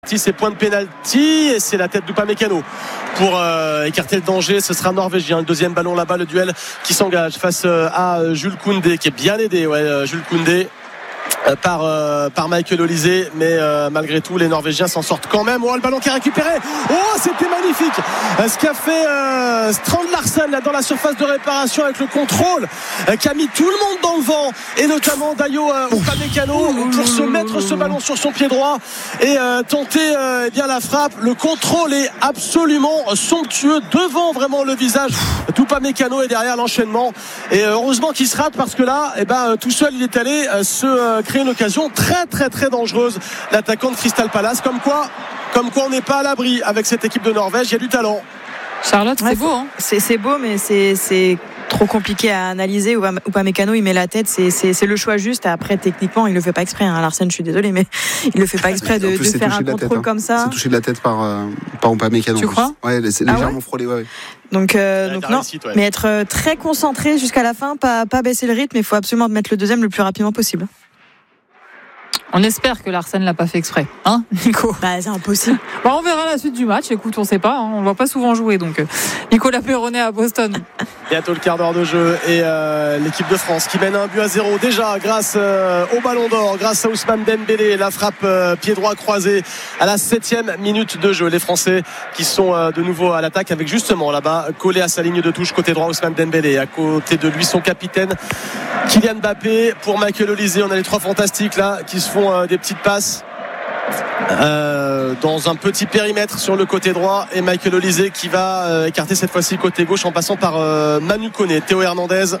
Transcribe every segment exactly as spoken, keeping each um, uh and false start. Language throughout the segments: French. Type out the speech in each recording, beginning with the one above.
C'est point de pénalty et c'est la tête d'Upamecano pour euh, écarter le danger. Ce sera norvégien. Le deuxième ballon là-bas, le duel qui s'engage face euh, à Jules Koundé, qui est bien aidé, ouais, euh, Jules Koundé. Par, euh, par Michael Olise, mais euh, malgré tout les Norvégiens s'en sortent quand même. Oh, le ballon qui est récupéré, oh c'était magnifique ce qu'a fait euh, Strand Larsen là dans la surface de réparation avec le contrôle euh, qui a mis tout le monde dans le vent, et notamment Dayo euh, Upamecano pour se mettre ce ballon sur son pied droit et euh, tenter euh, eh bien la frappe. Le contrôle est absolument somptueux devant vraiment le visage d'Upamecano et derrière l'enchaînement, et euh, heureusement qu'il se rate, parce que là eh ben, tout seul il est allé euh, se euh, créer une occasion très très très dangereuse, l'attaquant de Crystal Palace. Comme quoi, comme quoi on n'est pas à l'abri avec cette équipe de Norvège, il y a du talent. Charlotte, c'est ouais, beau hein c'est, c'est beau, mais c'est, c'est trop compliqué à analyser. Upamecano il met la tête, c'est, c'est, c'est le choix juste. Après techniquement il le fait pas exprès, hein. Larsen, je suis désolé, mais il le fait pas exprès de, plus, de faire un de contrôle tête, hein. comme ça. C'est touché de la tête par, euh, par Upamecano. Tu crois? Ouais, c'est légèrement ah ouais frôlé, ouais, ouais. Donc, euh, donc non, réussite, ouais. Mais être très concentré jusqu'à la fin, pas, pas baisser le rythme. Il faut absolument mettre le deuxième le plus rapidement possible. On espère que Larsen l'a pas fait exprès, hein, Nico? Bah, c'est impossible. Bah, on verra la suite du match. Écoute, on sait pas, hein, on va pas souvent jouer, donc euh, Nicolas Perronnet à Boston. Bientôt le quart d'heure de jeu et euh, l'équipe de France qui mène un but à zéro déjà grâce euh, au Ballon d'Or, grâce à Ousmane Dembélé, la frappe euh, pied droit croisé à la septième minute de jeu. Les Français qui sont euh, de nouveau à l'attaque avec justement là-bas collé à sa ligne de touche côté droit Ousmane Dembélé, à côté de lui son capitaine Kylian Mbappé. Pour Michael Olise, on a les trois fantastiques là qui se font euh, des petites passes Euh, dans un petit périmètre sur le côté droit, et Michael Olise qui va euh, écarter cette fois-ci côté gauche en passant par euh, Manu Koné. Théo Hernandez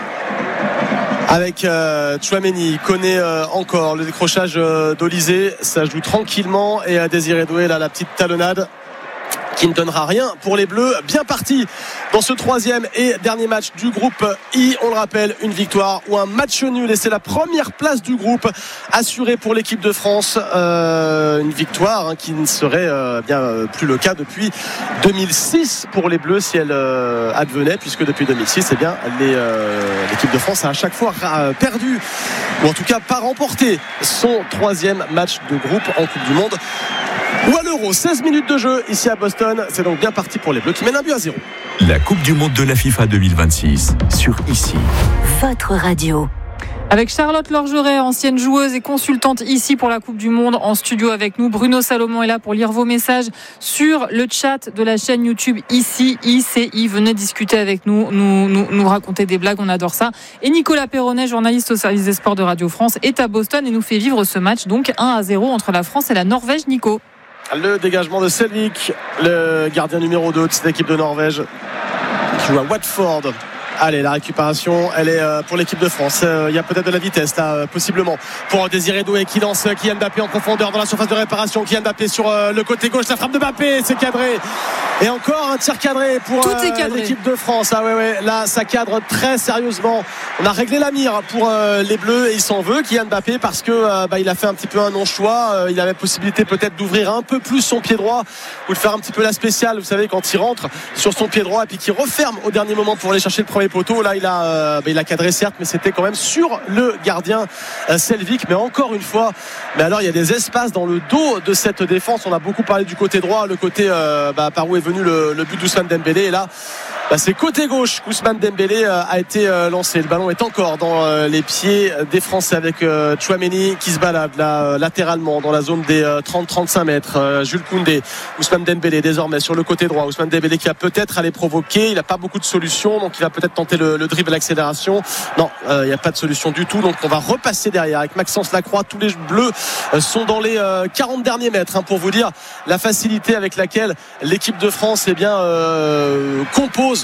avec euh, Tchouaméni. Koné euh, encore le décrochage euh, d'Olise, ça joue tranquillement, et à Désiré Doué là la petite talonnade qui ne donnera rien pour les Bleus. Bien parti dans ce troisième et dernier match du groupe I. On le rappelle, une victoire ou un match nul, et c'est la première place du groupe assurée pour l'équipe de France. Euh, une victoire hein, qui ne serait euh, bien euh, plus le cas depuis deux mille six pour les Bleus si elle euh, advenait, puisque depuis deux mille six, eh bien, les, euh, l'équipe de France a à chaque fois euh, perdu, ou en tout cas pas remporté son troisième match de groupe en Coupe du Monde ou à l'Euro. Seize minutes de jeu ici à Boston, c'est donc bien parti pour les Bleus qui mènent un but à zéro. La Coupe du Monde de la FIFA deux mille vingt-six sur ici. Votre radio. Avec Charlotte Lorgeret, ancienne joueuse et consultante ici pour la Coupe du Monde, en studio avec nous. Bruno Salomon est là pour lire vos messages sur le chat de la chaîne YouTube ici, I C I. Venez discuter avec nous, nous, nous, nous raconter des blagues, on adore ça. Et Nicolas Perronnet, journaliste au service des sports de Radio France, est à Boston et nous fait vivre ce match, donc un à zéro entre la France et la Norvège. Nico. Le dégagement de Selvik, le gardien numéro deux de cette équipe de Norvège, qui joue à Watford. Allez, la récupération, elle est pour l'équipe de France. Il y a peut-être de la vitesse là, possiblement, pour Désiré Doué qui lance Kylian Mbappé en profondeur dans la surface de réparation. Kylian Mbappé sur le côté gauche, la frappe de Mbappé, c'est cadré. Et encore un tir cadré pour cadré. L'équipe de France. Ah ouais, ouais, là, ça cadre très sérieusement. On a réglé la mire pour les Bleus, et il s'en veut, Kylian Mbappé, parce que bah, il a fait un petit peu un non-choix. Il avait possibilité peut-être d'ouvrir un peu plus son pied droit, ou de faire un petit peu la spéciale, vous savez, quand il rentre sur son pied droit et puis qu'il referme au dernier moment pour aller chercher le premier poteau. Là il a, euh, bah, il a cadré certes, mais c'était quand même sur le gardien euh, Selvik. Mais encore une fois, mais alors il y a des espaces dans le dos de cette défense. On a beaucoup parlé du côté droit, le côté euh, bah, par où est venu le, le but d'Ousmane Dembélé, et là bah, c'est côté gauche qu'Ousmane Dembélé euh, a été euh, lancé. Le ballon est encore dans euh, les pieds des Français, avec euh, Tchouaméni qui se balade là euh, latéralement dans la zone des euh, trente à trente-cinq mètres. euh, Jules Koundé, Ousmane Dembélé désormais sur le côté droit. Ousmane Dembélé qui va peut-être aller provoquer, il n'a pas beaucoup de solutions, donc il va peut-être tenter le, le dribble, l'accélération. Non, il euh, n'y a pas de solution du tout, donc on va repasser derrière avec Maxence Lacroix. Tous les Bleus euh, sont dans les euh, quarante derniers mètres, hein, pour vous dire la facilité avec laquelle l'équipe de France eh bien, euh, compose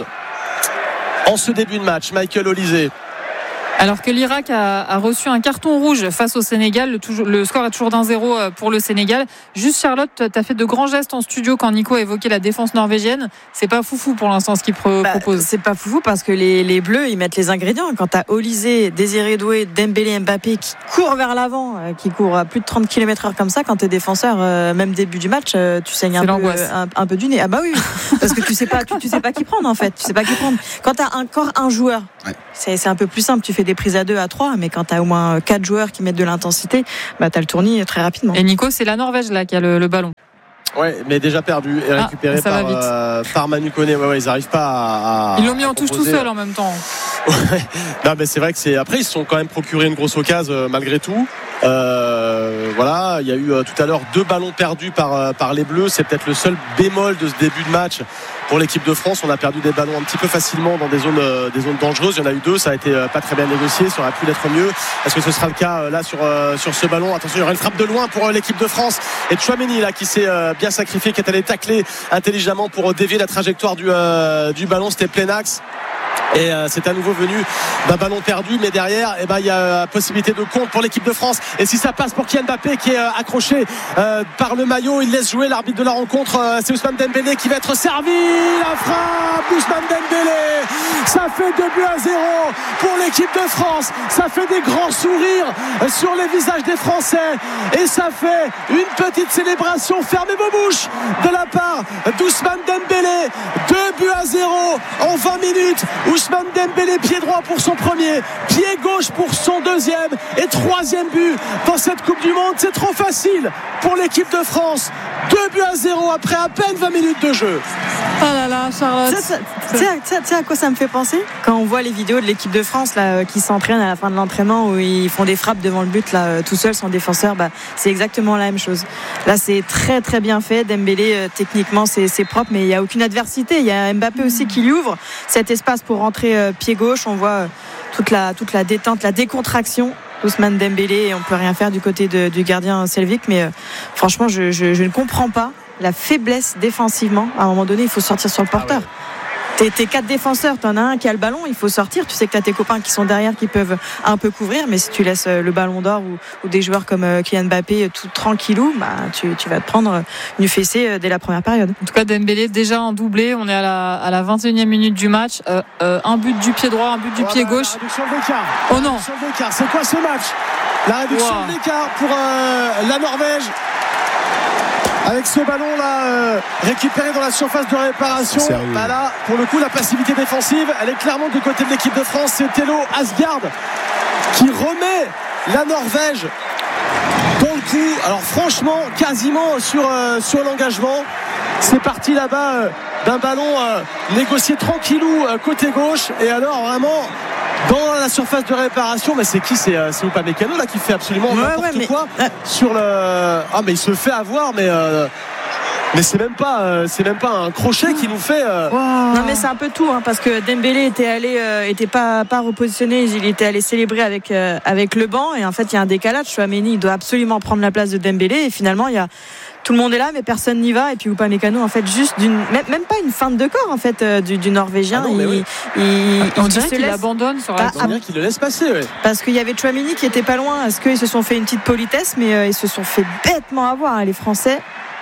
en ce début de match. Michael Olise. Alors que l'Irak a, a reçu un carton rouge face au Sénégal, le, toujours, le score est toujours d'un zéro pour le Sénégal. Juste Charlotte, tu as fait de grands gestes en studio quand Nico a évoqué la défense norvégienne. C'est pas foufou pour l'instant ce qu'il pro- bah, propose. C'est pas foufou parce que les, les Bleus ils mettent les ingrédients. Quand tu as Olise, Désiré Doué, Dembélé, Mbappé qui courent vers l'avant, qui courent à plus de trente kilomètres heure comme ça, quand tu es défenseur, euh, même début du match, euh, tu saignes un peu, un, un peu du nez. Ah bah oui, parce que tu sais pas, tu, tu sais pas qui prendre en fait. Tu sais pas qui prendre. Quand tu as encore un joueur, ouais. c'est, c'est un peu plus simple. Tu fais des prises à deux, à trois, mais quand tu as au moins quatre joueurs qui mettent de l'intensité, bah, tu as le tournis très rapidement. Et Nico, c'est la Norvège là qui a le, le ballon. Ouais, mais déjà perdu et récupéré ah, par, euh, par Manu Koné. Ouais, ouais, ils n'arrivent pas à, à ils l'ont mis en composer. touche tout seul en même temps. Ouais. Non, mais c'est vrai que c'est. Après, ils se sont quand même procuré une grosse occasion euh, malgré tout. Euh, voilà, il y a eu euh, tout à l'heure deux ballons perdus par euh, par les Bleus. C'est peut-être le seul bémol de ce début de match pour l'équipe de France. On a perdu des ballons un petit peu facilement dans des zones euh, des zones dangereuses. Il y en a eu deux. Ça a été euh, pas très bien négocié. Ça aurait pu l'être mieux. Est-ce que ce sera le cas euh, là sur euh, sur ce ballon? Attention, il y aura une frappe de loin pour euh, l'équipe de France. Et Tchouaméni là qui s'est euh, bien sacrifié, qui est allé tacler intelligemment pour dévier la trajectoire du euh, du ballon. C'était plein axe. Et euh, c'est à nouveau venu d'un ballon perdu, mais derrière eh ben, il y a possibilité de compte pour l'équipe de France. Et si ça passe pour Kylian Mbappé qui est euh, accroché euh, par le maillot, il laisse jouer l'arbitre de la rencontre. euh, c'est Ousmane Dembélé qui va être servi. La frappe Ousmane Dembélé, ça fait deux buts à zéro pour l'équipe de France. Ça fait des grands sourires sur les visages des Français et ça fait une petite célébration. Fermez vos bouches de la part d'Ousmane Dembélé. Deux buts à zéro en vingt minutes. Ousmane Dembélé, pied droit pour son premier, pied gauche pour son deuxième et troisième but dans cette Coupe du Monde. C'est trop facile pour l'équipe de France. Deux buts à zéro après à peine vingt minutes de jeu. Oh là là, Charlotte. Tu sais à quoi ça me fait penser? Quand on voit les vidéos de l'équipe de France là, qui s'entraînent à la fin de l'entraînement où ils font des frappes devant le but là, tout seul sans défenseur, bah, c'est exactement la même chose. Là, c'est très très bien fait. Dembélé, euh, techniquement, c'est, c'est propre, mais il n'y a aucune adversité. Il y a Mbappé aussi qui lui ouvre cet espace pour rentrer euh, pied gauche. On voit euh, toute, la, toute la détente, la décontraction d'Ousmane Dembélé, et on ne peut rien faire du côté de, du gardien Selvic. Mais euh, franchement, je, je, je ne comprends pas la faiblesse défensivement. À un moment donné, il faut sortir sur le porteur. Ah ouais. T'es, t'es quatre défenseurs, t'en as un qui a le ballon, il faut sortir. Tu sais que t'as tes copains qui sont derrière qui peuvent un peu couvrir, mais si tu laisses le ballon d'or ou, ou des joueurs comme Kylian Mbappé tout tranquillou, bah, tu, tu vas te prendre une fessée dès la première période. En tout cas, Dembélé déjà en doublé. On est à la, à la vingt et unième minute du match. Euh, euh, un but du pied droit, un but du oh pied bah, gauche. La réduction de l'écart. Oh non. La réduction de l'écart. C'est quoi ce match? La réduction wow. de l'écart pour euh, la Norvège. Avec ce ballon là euh, récupéré dans la surface de réparation, bah là pour le coup la passivité défensive elle est clairement du côté de l'équipe de France. C'est Thello Asgard qui remet la Norvège dans le coup. Alors franchement quasiment sur, euh, sur l'engagement. C'est parti là-bas euh, d'un ballon euh, négocié tranquillou euh, côté gauche, et alors vraiment dans la surface de réparation, mais c'est qui? C'est, euh, c'est Upamecano là qui fait absolument ouais, n'importe ouais, mais... quoi sur le. Ah mais il se fait avoir, mais euh... mais c'est même pas, euh, c'est même pas un crochet qui nous fait. Euh... Wow. Non mais c'est un peu tout, hein, parce que Dembélé était allé, euh, était pas pas repositionné, il était allé célébrer avec euh, avec le banc, et en fait il y a un décalage. Tchouaméni il doit absolument prendre la place de Dembélé, et finalement il y a tout le monde est là, mais personne n'y va. Et puis Upamecano, en fait, juste d'une, même, même pas une feinte de corps, en fait, euh, du, du Norvégien. Ah non, il, oui. il, il, on il dirait qu'il laisse... abandonne sur la. Ah, on dirait qu'il le laisse passer. Ouais. Parce qu'il y avait Tchouaméni qui était pas loin. Est-ce qu'ils se sont fait une petite politesse, mais euh, ils se sont fait bêtement avoir, hein, les Français.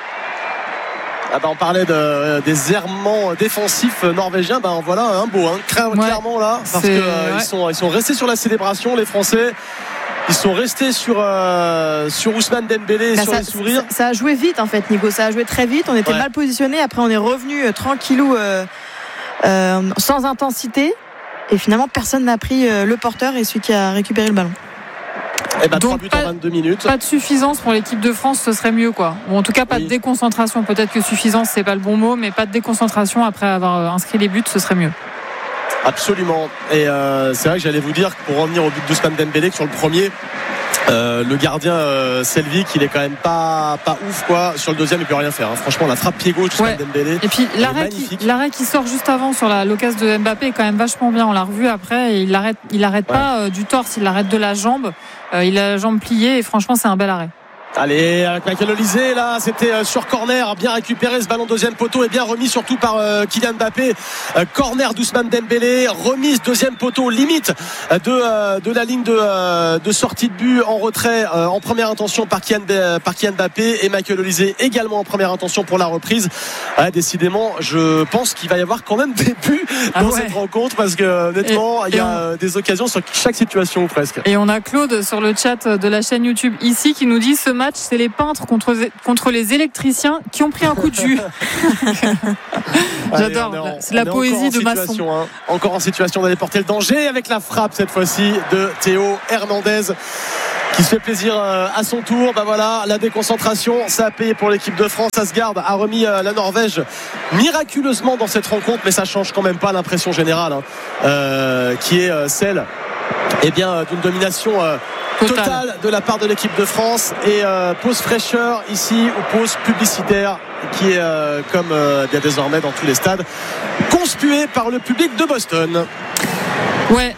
Ah bah on parlait de, des errements défensifs norvégiens. Ben bah voilà un beau, hein, clairement ouais, là, parce qu'ils euh, ouais. sont, ils sont restés sur la célébration, les Français. Ils sont restés sur, euh, sur Ousmane Dembélé et bah sur ça, les sourires. Ça, ça a joué vite en fait, Nico. Ça a joué très vite. On était ouais. mal positionnés. Après, on est revenu euh, tranquillou, euh, euh, sans intensité. Et finalement, personne n'a pris euh, le porteur et celui qui a récupéré le ballon. Et bah, Donc, trois buts pas, en vingt-deux minutes. Pas de suffisance pour l'équipe de France, ce serait mieux, quoi. Ou en tout cas, pas oui. de déconcentration. Peut-être que suffisance, c'est pas le bon mot, mais pas de déconcentration après avoir inscrit les buts, ce serait mieux. Absolument. Et euh, c'est vrai que j'allais vous dire, pour revenir au but d'Ousmane Dembélé, que sur le premier, euh, le gardien euh, Selvic, il est quand même pas, pas ouf, quoi. Sur le deuxième, il peut rien faire. Hein. Franchement, la frappe pied gauche d'Ousmane ouais. Dembélé. Et puis l'arrêt qui, l'arrêt qui sort juste avant sur la, l'occasion de Mbappé est quand même vachement bien. On l'a revu après, et il l'arrête, il l'arrête ouais. pas euh, du torse, il l'arrête de la jambe. Euh, il a la jambe pliée, et franchement, c'est un bel arrêt. Allez, avec Michael Olise, là, c'était sur corner, bien récupéré ce ballon deuxième poteau et bien remis surtout par euh, Kylian Mbappé. Euh, corner d'Ousmane Dembélé, remise deuxième poteau, limite de euh, de la ligne de euh, de sortie de but en retrait, euh, en première intention par Kylian euh, par Kylian Mbappé, et Michael Olise également en première intention pour la reprise. Ouais, décidément, je pense qu'il va y avoir quand même des buts dans ah ouais. cette rencontre, parce que honnêtement, il y a on... des occasions sur chaque situation presque. Et on a Claude sur le chat de la chaîne YouTube ici qui nous dit ce match match, c'est les peintres contre, contre les électriciens qui ont pris un coup de jus. J'adore, Allez, en, c'est la poésie de Masson. Hein, encore en situation d'aller porter le danger avec la frappe cette fois-ci de Théo Hernandez qui se fait plaisir à son tour. Bah voilà, la déconcentration, ça a payé pour l'équipe de France. Asgard a remis la Norvège miraculeusement dans cette rencontre, mais ça change quand même pas l'impression générale, hein, euh, qui est celle eh bien, d'une domination euh, totale. totale de la part de l'équipe de France. Et euh, pause fraîcheur ici, ou pause publicitaire, qui est euh, comme euh, bien désormais dans tous les stades, conspuée par le public de Boston. Ouais.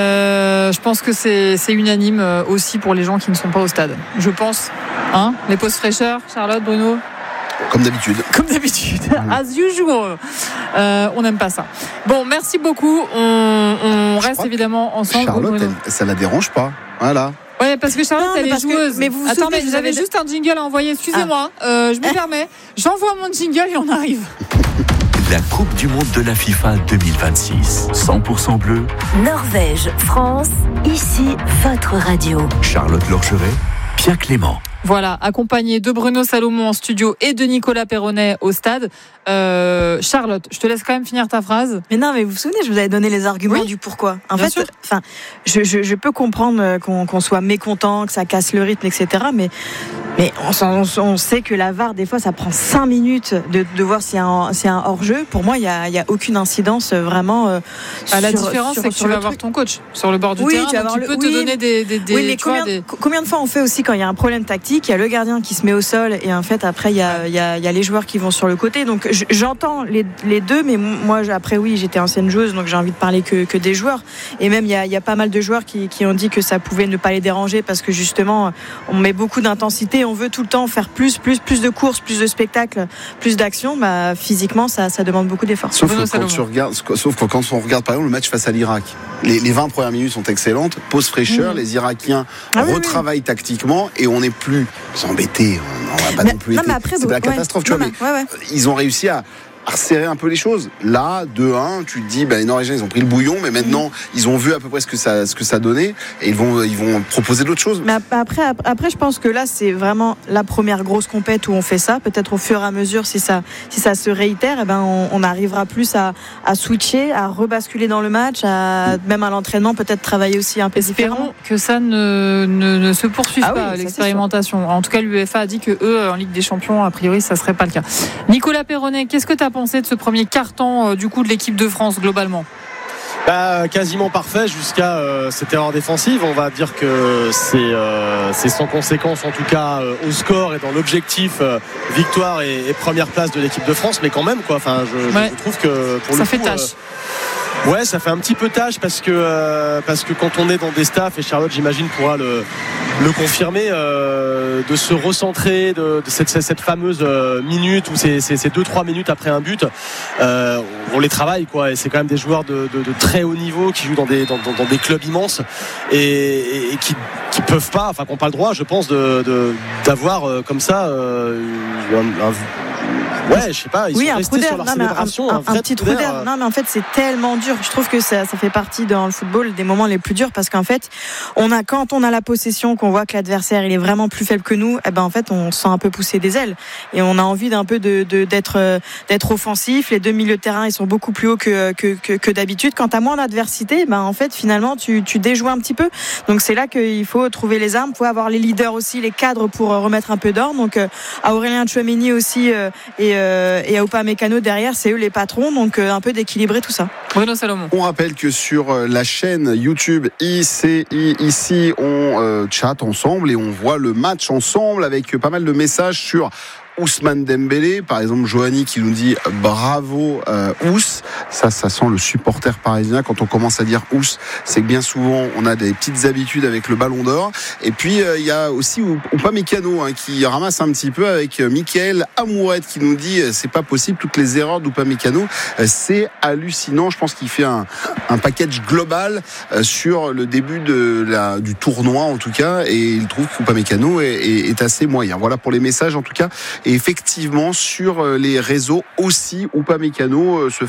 Euh, je pense que c'est, c'est unanime aussi pour les gens qui ne sont pas au stade. Je pense. Hein, les pauses fraîcheurs, Charlotte, Bruno. Comme d'habitude. Comme d'habitude. As usual. Euh, on n'aime pas ça. Bon, merci beaucoup. On, on reste évidemment ensemble. Charlotte, elle, ça la dérange pas. Voilà. Ouais, parce que Charlotte, non, elle est joueuse. Que, mais vous vous Attends, mais vous j'avais avez... juste un jingle à envoyer. Excusez-moi. Ah. Euh, je me permets. J'envoie mon jingle et on arrive. La Coupe du Monde de la FIFA deux mille vingt-six. cent pour cent bleu. Norvège, France. Ici, votre radio. Charlotte Lorgeret, Pierre Clément. Voilà, accompagné de Bruno Salomon en studio et de Nicolas Perronnet au stade. Euh, Charlotte, je te laisse quand même finir ta phrase. Mais non, mais vous vous souvenez, je vous avais donné les arguments oui, du pourquoi. En fait, enfin, je, je, je peux comprendre qu'on, qu'on soit mécontent, que ça casse le rythme, et cetera. Mais, mais on, on, on sait que la V A R, des fois, ça prend cinq minutes de, de voir s'il y a un, s'il y a un hors-jeu. Pour moi, il n'y a, il y a aucune incidence vraiment. Euh, ah, la sur, différence, sur, c'est que sur tu vas truc. avoir ton coach sur le bord du oui, terrain. Tu vas donc tu le, peux oui, te donner des. des, des oui, mais combien, des... combien de fois on fait aussi quand il y a un problème tactique? Il y a le gardien qui se met au sol et en fait après il y a, il y a, il y a les joueurs qui vont sur le côté. Donc j'entends les, les deux, mais moi après oui j'étais ancienne joueuse donc j'ai envie de parler que, que des joueurs. Et même il y a, il y a pas mal de joueurs qui, qui ont dit que ça pouvait ne pas les déranger parce que justement on met beaucoup d'intensité, on veut tout le temps faire plus, plus, plus de courses, plus de spectacles, plus d'actions. Bah, physiquement ça, ça demande beaucoup d'efforts. Sauf que quand tu regardes, sauf que quand on regarde par exemple le match face à l'Irak, les, les vingt premières minutes sont excellentes, pause fraîcheur, mmh. les Irakiens ah, retravaillent oui, oui. tactiquement et on n'est plus embêtés. On va pas mais, non plus non, été... après, c'est de la ouais, catastrophe tu non, vois mais ouais, ouais. Ils ont réussi à à resserrer un peu les choses. Là, deux un, tu te dis, ben, les Norvégiens, ils ont pris le bouillon, mais maintenant, mmh. ils ont vu à peu près ce que ça, ce que ça donnait, et ils vont, ils vont proposer d'autres choses. Mais après, après, je pense que là, c'est vraiment la première grosse compète où on fait ça. Peut-être au fur et à mesure, si ça, si ça se réitère, eh ben, on, on arrivera plus à, à switcher, à rebasculer dans le match, à, même à l'entraînement, peut-être travailler aussi un peu Espérons différemment. que ça ne, ne, ne se poursuive ah pas, oui, l'expérimentation. En tout cas, l'U E F A a dit que eux, en Ligue des Champions, a priori, ça serait pas le cas. Nicolas Perronnet, qu'est-ce que tu as pensé de ce premier carton euh, du coup de l'équipe de France globalement? Bah, quasiment parfait jusqu'à euh, cette erreur défensive. On va dire que c'est, euh, c'est sans conséquence en tout cas euh, au score et dans l'objectif euh, victoire et, et première place de l'équipe de France, mais quand même quoi. Enfin, je, ouais. je trouve que pour ça le fait coup, tâche. Euh, ouais, ça fait un petit peu tâche parce que euh, parce que quand on est dans des staffs, et Charlotte j'imagine pourra le le confirmer, euh, de se recentrer de, de cette, cette fameuse euh, minute ou ces, ces, ces deux trois minutes après un but, euh, on les travaille quoi, et c'est quand même des joueurs de, de, de très haut niveau qui jouent dans des, dans, dans, dans des clubs immenses et, et, et qui qui peuvent pas, enfin qui n'ont pas le droit je pense de, de, d'avoir euh, comme ça euh, un, un ouais, je sais pas, ils oui, sont restés sur leur non, célébration. Un, un, un, un petit trou d'air. Euh... Non, mais en fait, c'est tellement dur. Je trouve que ça, ça fait partie dans le football des moments les plus durs parce qu'en fait, on a, quand on a la possession, qu'on voit que l'adversaire il est vraiment plus faible que nous, eh ben en fait, on se sent un peu pousser des ailes et on a envie d'un peu de, de d'être d'être offensif. Les deux milieux de terrain, ils sont beaucoup plus hauts que que, que, que d'habitude. Quand t'as moins d'adversité, ben en fait, finalement, tu tu déjoues un petit peu. Donc c'est là qu'il faut trouver les armes, faut avoir les leaders aussi, les cadres pour remettre un peu d'ordre. Donc à Aurélien Tchouameni aussi euh, et et à Upamecano derrière, c'est eux les patrons, donc un peu d'équilibrer tout ça. Bruno Salomon. On rappelle que sur la chaîne YouTube I C I ici, on euh, chatte ensemble et on voit le match ensemble avec pas mal de messages sur Ousmane Dembélé, par exemple Johanny qui nous dit bravo euh, Ous, ça ça sent le supporter parisien quand on commence à dire Ous, c'est que bien souvent on a des petites habitudes avec le ballon d'or. Et puis il euh, y a aussi Upamecano hein, qui ramasse un petit peu avec euh, Mickaël Amourette qui nous dit euh, c'est pas possible, toutes les erreurs d'Upamecano, euh, c'est hallucinant. Je pense qu'il fait un, un package global euh, sur le début de la, du tournoi en tout cas, et il trouve qu'Upamecano est, est, est assez moyen. Voilà pour les messages en tout cas. Et effectivement, sur les réseaux aussi, Upamecano se fait un peu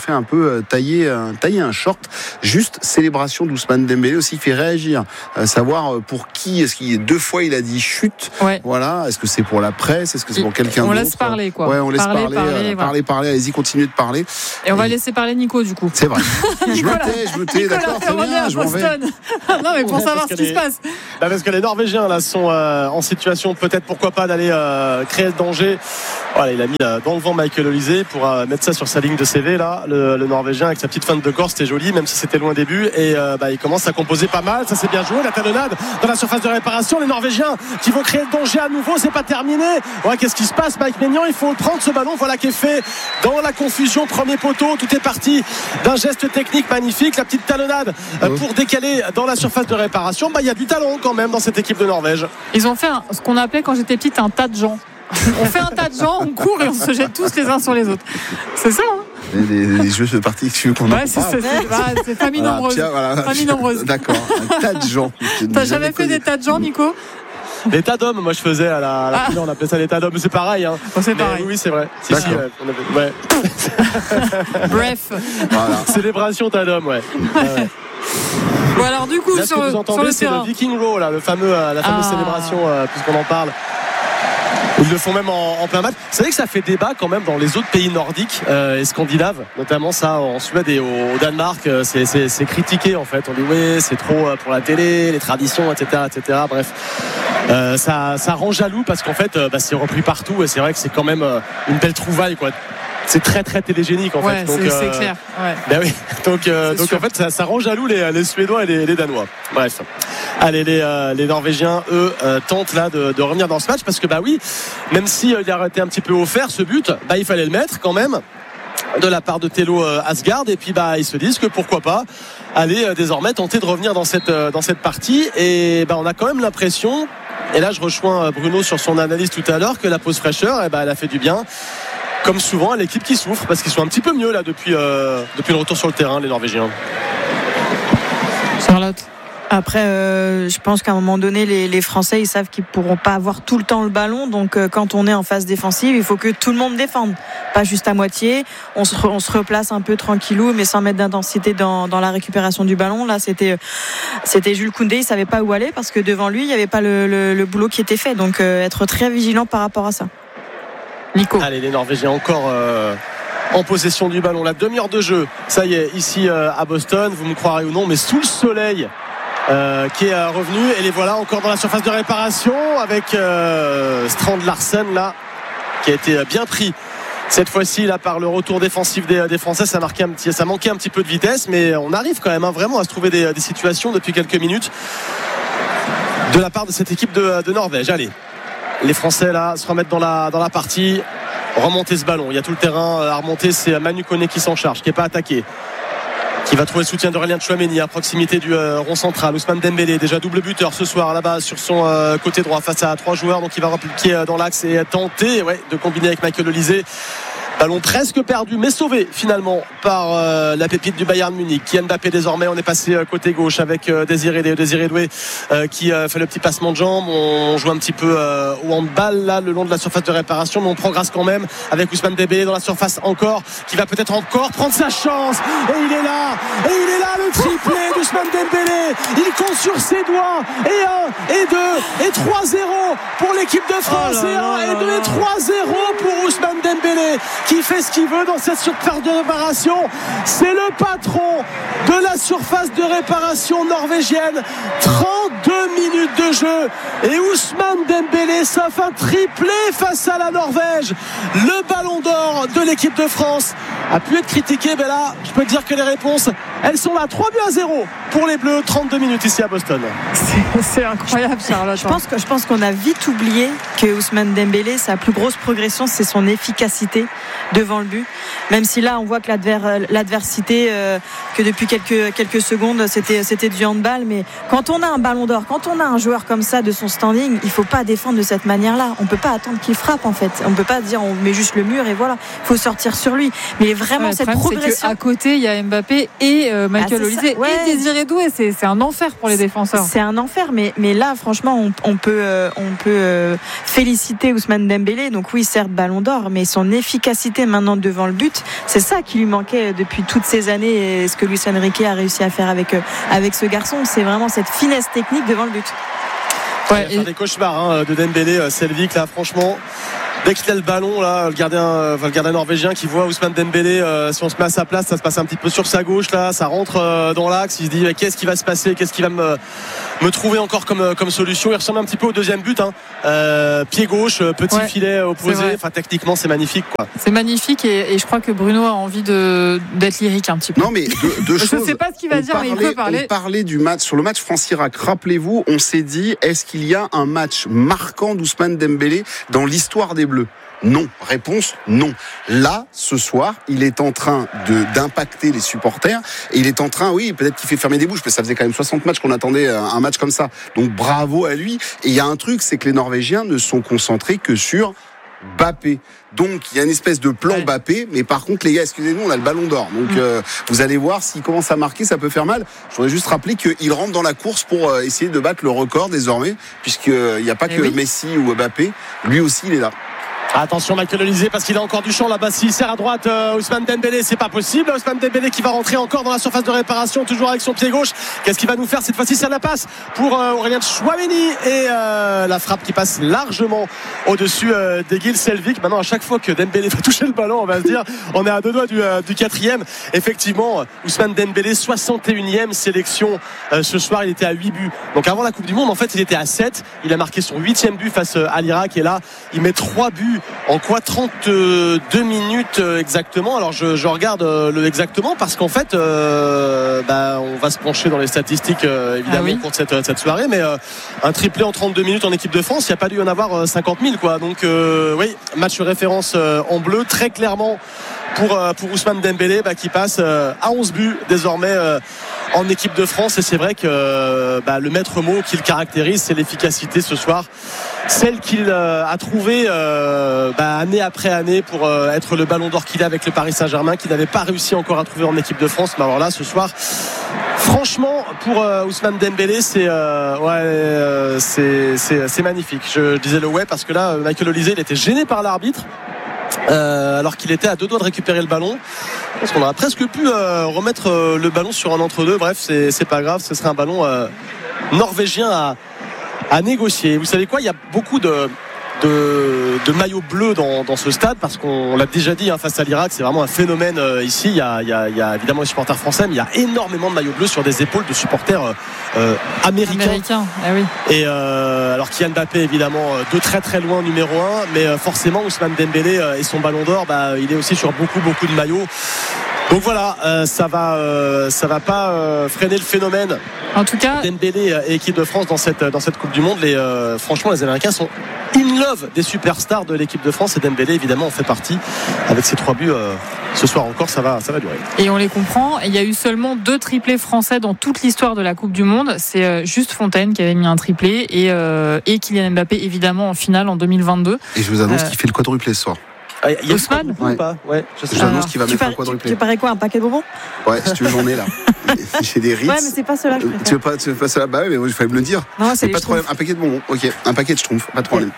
euh, tailler, euh, tailler un short. Juste célébration d'Ousmane Dembélé aussi qui fait réagir. Euh, savoir pour qui, est-ce qu'il deux fois il a dit chute. Ouais. Voilà. Est-ce que c'est pour la presse? Est-ce que c'est pour quelqu'un on d'autre? On laisse parler quoi. Ouais, on laisse parler, parler, parler, euh, voilà. parler, parler. Allez-y, continuez de parler. Et on va laisser parler Nico du coup. C'est vrai. Je me tais, je me tais, Nicolas d'accord, très bien, je m'en vais. Non mais pour Ouais, savoir ce qui les... se passe. Bah parce que les Norvégiens là sont euh, en situation peut-être pourquoi pas d'aller euh, créer le danger. Voilà, il a mis euh, dans le vent Michael Olise pour euh, mettre ça sur sa ligne de C V là, le, le Norvégien avec sa petite feinte de corps, c'était joli même si c'était loin au début et euh, bah, il commence à composer pas mal, ça c'est bien joué, la talonnade dans la surface de réparation, les Norvégiens qui vont créer le danger à nouveau, c'est pas terminé. Ouais, qu'est-ce qui se passe Mike Maignan, il faut le prendre ce ballon, voilà qui est fait dans la confusion, premier poteau, tout est parti d'un geste technique magnifique, la petite talonnade euh, pour décaler dans la surface de réparation. Bah il y a du talent quand même dans cette équipe de Norvège. Ils ont fait un, ce qu'on appelait quand j'étais petite un tas de gens. On fait un tas de gens, on court et on se jette tous les uns sur les autres. C'est ça, hein? Les, les jeux de partie que tu veux qu'on ouais, en c'est, parle. c'est, c'est, bah, c'est famille Voilà, nombreuse. Pierre, voilà. Famille nombreuse. D'accord, un tas de gens. T'as jamais fait connu. des tas de gens, Nico? Les tas d'hommes, moi je faisais à la, à la Ah. télé, on appelait ça les tas d'hommes, c'est pareil. Hein. Bon, c'est Mais pareil. Oui, c'est vrai. Si, si, D'accord. ouais, on avait- ouais. Bref. Voilà. Célébration tas d'hommes, ouais. Ouais, ouais. Bon alors du coup Là, ce sur, que vous sur entendez, le c'est le terrain. Viking Row, là, le fameux, euh, la fameuse Ah. célébration, euh, puisqu'on en parle. Ils le font même en, en plein match. C'est vrai que ça fait débat quand même dans les autres pays nordiques euh, et scandinaves, notamment ça en Suède et au, au Danemark. euh, C'est, c'est, c'est critiqué en fait. On dit oui, c'est trop euh, pour la télé, les traditions, et cetera, et cetera. Bref, euh, ça, ça rend jaloux parce qu'en fait, euh, bah, c'est repris partout et c'est vrai que c'est quand même euh, une belle trouvaille, quoi. C'est très très télégénique en Ouais, fait. Donc, c'est, euh, c'est clair. Ouais. Ben oui, donc, euh, C'est donc sûr. en fait ça, ça rend jaloux les, les Suédois et les, les Danois. Bref, allez les, euh, les Norvégiens eux euh, tentent là de, de revenir dans ce match parce que bah oui, même si euh, il a été un petit peu offert ce but, bah il fallait le mettre quand même de la part de Thello euh, Asgard et puis bah ils se disent que pourquoi pas aller euh, désormais tenter de revenir dans cette euh, dans cette partie et bah on a quand même l'impression et là je rejoins euh, Bruno sur son analyse tout à l'heure que la pause fraîcheur eh bah, elle a fait du bien. Comme souvent à l'équipe qui souffre parce qu'ils sont un petit peu mieux là depuis, euh, depuis le retour sur le terrain les Norvégiens. Charlotte. Après, euh, je pense qu'à un moment donné, les, les Français, ils savent qu'ils pourront pas avoir tout le temps le ballon. Donc, euh, quand on est en phase défensive, il faut que tout le monde défende, pas juste à moitié. On se, re, on se replace un peu tranquillou, mais sans mettre d'intensité dans, dans la récupération du ballon. Là, c'était, c'était Jules Koundé, il savait pas où aller parce que devant lui, il y avait pas le, le, le boulot qui était fait. Donc, euh, être très vigilant par rapport à ça. Nico. Allez les Norvégiens encore euh, en possession du ballon. La demi-heure de jeu, ça y est, ici euh, à Boston, vous me croirez ou non, mais sous le soleil. Euh, qui est euh, revenu et les voilà encore dans la surface de réparation avec euh, Strand Larsen là qui a été bien pris cette fois-ci là par le retour défensif des, des Français. Ça, marquait un petit, ça manquait un petit peu de vitesse mais on arrive quand même hein, vraiment à se trouver des, des situations depuis quelques minutes de la part de cette équipe de, de Norvège. Allez, les Français là se remettent dans la, dans la partie, remonter ce ballon, il y a tout le terrain à remonter, c'est Manu Koné qui s'en charge, qui n'est pas attaqué, qui va trouver le soutien d'Aurélien Tchouaméni à proximité du euh, rond central. Ousmane Dembélé, déjà double buteur ce soir là-bas sur son euh, côté droit face à trois joueurs, donc il va repliquer euh, dans l'axe et tenter ouais, de combiner avec Michael Olise. Ballon presque perdu mais sauvé finalement par euh, la pépite du Bayern Munich. Kylian Mbappé désormais, on est passé euh, côté gauche avec euh, Désiré, Désiré Doué euh, qui euh, fait le petit passement de jambes. On joue un petit peu euh, au handball là le long de la surface de réparation mais on progresse quand même avec Ousmane Dembélé dans la surface encore qui va peut-être encore prendre sa chance et il est là et il est là le triplé d'Ousmane Dembélé. Il compte sur ses doigts et un et deux et trois zéro pour l'équipe de France oh là et un là et deux et trois zéro pour Ousmane Dembélé qui fait ce qu'il veut dans cette surface de réparation. C'est le patron de la surface de réparation norvégienne. Trente-deux minutes de jeu et Ousmane Dembélé s'offre un triplé face à la Norvège. Le ballon d'or de l'équipe de France a pu être critiqué, mais là je peux te dire que les réponses elles sont là. Trois buts à zéro pour les Bleus, trente-deux minutes ici à Boston. C'est, c'est incroyable Charlotte. Je pense, que, je pense qu'on a vite oublié que Ousmane Dembélé, sa plus grosse progression, c'est son efficacité devant le but. Même si là, on voit que l'adver, l'adversité, euh, que depuis quelques, quelques secondes, c'était, c'était du handball. Mais quand on a un ballon d'or, quand on a un joueur comme ça de son standing, il ne faut pas défendre de cette manière-là. On ne peut pas attendre qu'il frappe, en fait. On ne peut pas dire on met juste le mur et voilà. Il faut sortir sur lui. Mais vraiment, Ouais, cette problème, progression. c'est qu'à côté, il y a Mbappé et euh, Michael Ah, Olise ouais. et Désiré Désiré-Doué, c'est, c'est un enfer pour les défenseurs. C'est un enfer, mais, mais là, franchement, on, on peut, euh, on peut euh, féliciter Ousmane Dembélé. Donc oui, certes, ballon d'or, mais son efficacité maintenant devant le but, c'est ça qui lui manquait depuis toutes ces années. Et ce que Luis Enrique a réussi à faire avec, euh, avec ce garçon, c'est vraiment cette finesse technique devant le but. Ouais, il y a des cauchemars hein, de Dembélé, Selvik là, franchement. Dès qu'il a le ballon, là, le gardien, enfin, le gardien norvégien qui voit Ousmane Dembélé, euh, si on se met à sa place, ça se passe un petit peu sur sa gauche, là, ça rentre euh, dans l'axe. Il se dit, mais qu'est-ce qui va se passer, qu'est-ce qui va me, me trouver encore comme, comme solution. Il ressemble un petit peu au deuxième but, hein. euh, pied gauche, petit ouais, filet opposé. Enfin, techniquement, c'est magnifique, quoi. C'est magnifique et, et je crois que Bruno a envie de, d'être lyrique un petit peu. Non, mais deux, deux choses. Je ne sais pas ce qu'il va on dire, parlait, mais il peut parler. On parlait du match, sur le match France-Irak. Rappelez-vous, on s'est dit, est-ce qu'il y a un match marquant d'Ousmane Dembélé dans l'histoire des Bleus? Non. Réponse, non. Là, ce soir, il est en train de, d'impacter les supporters et il est en train, oui, peut-être qu'il fait fermer des bouches, parce que ça faisait quand même soixante matchs qu'on attendait un match comme ça. Donc, bravo à lui. Et il y a un truc, c'est que les Norvégiens ne sont concentrés que sur Mbappé. Donc il y a une espèce de plan ouais. Mbappé, mais par contre les gars, excusez-nous, on a le ballon d'or. Donc mmh. euh, vous allez voir, s'il commence à marquer, ça peut faire mal. Je voudrais juste rappeler qu'il rentre dans la course pour euh, essayer de battre le record désormais, puisqu'il n'y a pas Et que oui. Messi ou Mbappé, lui aussi il est là. Attention Michael Olise parce qu'il a encore du champ là-bas. S'il sert à droite, euh, Ousmane Dembélé, c'est pas possible. Ousmane Dembélé qui va rentrer encore dans la surface de réparation, toujours avec son pied gauche. Qu'est-ce qu'il va nous faire cette fois-ci? C'est la passe pour euh, Aurélien Tchouaméni et euh, la frappe qui passe largement au-dessus euh, d'Egil Selvik. Maintenant, à chaque fois que Dembélé va toucher le ballon, on va se dire, on est à deux doigts du, euh, du quatrième. Effectivement, Ousmane Dembélé, soixante et unième sélection euh, ce soir. Il était à huit buts. Donc avant la Coupe du Monde, en fait, il était à sept. Il a marqué son huitième but face à l'Irak et là, il met trois buts. En quoi trente-deux minutes exactement. Alors je, je regarde le exactement parce qu'en fait euh, bah, on va se pencher dans les statistiques euh, évidemment ah oui. pour cette, cette soirée, mais euh, un triplé en trente-deux minutes en équipe de France, il n'y a pas dû y en avoir cinquante mille quoi. Donc euh, oui, match référence euh, en bleu très clairement pour, euh, pour Ousmane Dembélé bah, qui passe euh, à onze buts désormais euh, en équipe de France. Et c'est vrai que euh, bah, le maître mot qui le caractérise, c'est l'efficacité ce soir, celle qu'il euh, a trouvée euh, bah, année après année pour euh, être le ballon d'or qu'il a avec le Paris Saint-Germain, qu'il n'avait pas réussi encore à trouver en équipe de France. Mais alors là ce soir, franchement pour euh, Ousmane Dembélé c'est, euh, ouais, euh, c'est, c'est, c'est magnifique. Je, je disais le ouais parce que là Michael Olise il était gêné par l'arbitre Euh, alors qu'il était à deux doigts de récupérer le ballon. Je pense qu'on aurait presque pu euh, remettre euh, le ballon sur un entre-deux. Bref, c'est, c'est pas grave, ce serait un ballon euh, norvégien à, à négocier. Vous savez quoi, il y a beaucoup de De, de maillots bleus dans, dans ce stade parce qu'on l'a déjà dit hein, face à l'Irak, c'est vraiment un phénomène euh, ici. Il y, a, il, y a, il y a évidemment les supporters français, mais il y a énormément de maillots bleus sur des épaules de supporters euh, américains. Américain, ah oui. Et euh, alors Kylian Mbappé évidemment de très très loin numéro un, mais euh, forcément Ousmane Dembélé euh, et son ballon d'or, bah, il est aussi sur beaucoup beaucoup de maillots. Donc voilà, euh, ça va, euh, ça va pas euh, freiner le phénomène. En tout cas, Dembélé et équipe de France dans cette dans cette Coupe du Monde. Les, euh, franchement, les Américains sont in love des superstars de l'équipe de France et Dembélé évidemment en fait partie. Avec ses trois buts euh, ce soir encore, ça va, ça va durer. Et on les comprend. Il y a eu seulement deux triplés français dans toute l'histoire de la Coupe du Monde. C'est euh, Juste Fontaine qui avait mis un triplé et euh, et Kylian Mbappé évidemment en finale en deux mille vingt-deux. Et je vous annonce euh, qu'il fait le quadruplé ce soir. Ah, il y a Ousmane ou pas ouais, je sais. J'annonce qu'il va mettre par, un quadruplé. Tu, tu parais quoi, un paquet de bonbons? Ouais, si tu veux, j'en ai là. J'ai des Ritz. Ouais, mais c'est pas cela que je préfère. Tu veux pas, tu veux pas cela? Bah oui, mais il fallait me le dire. Non, c'est pas de problème. Un paquet de bonbons. Ok, un paquet de schtroumpfs, pas de problème.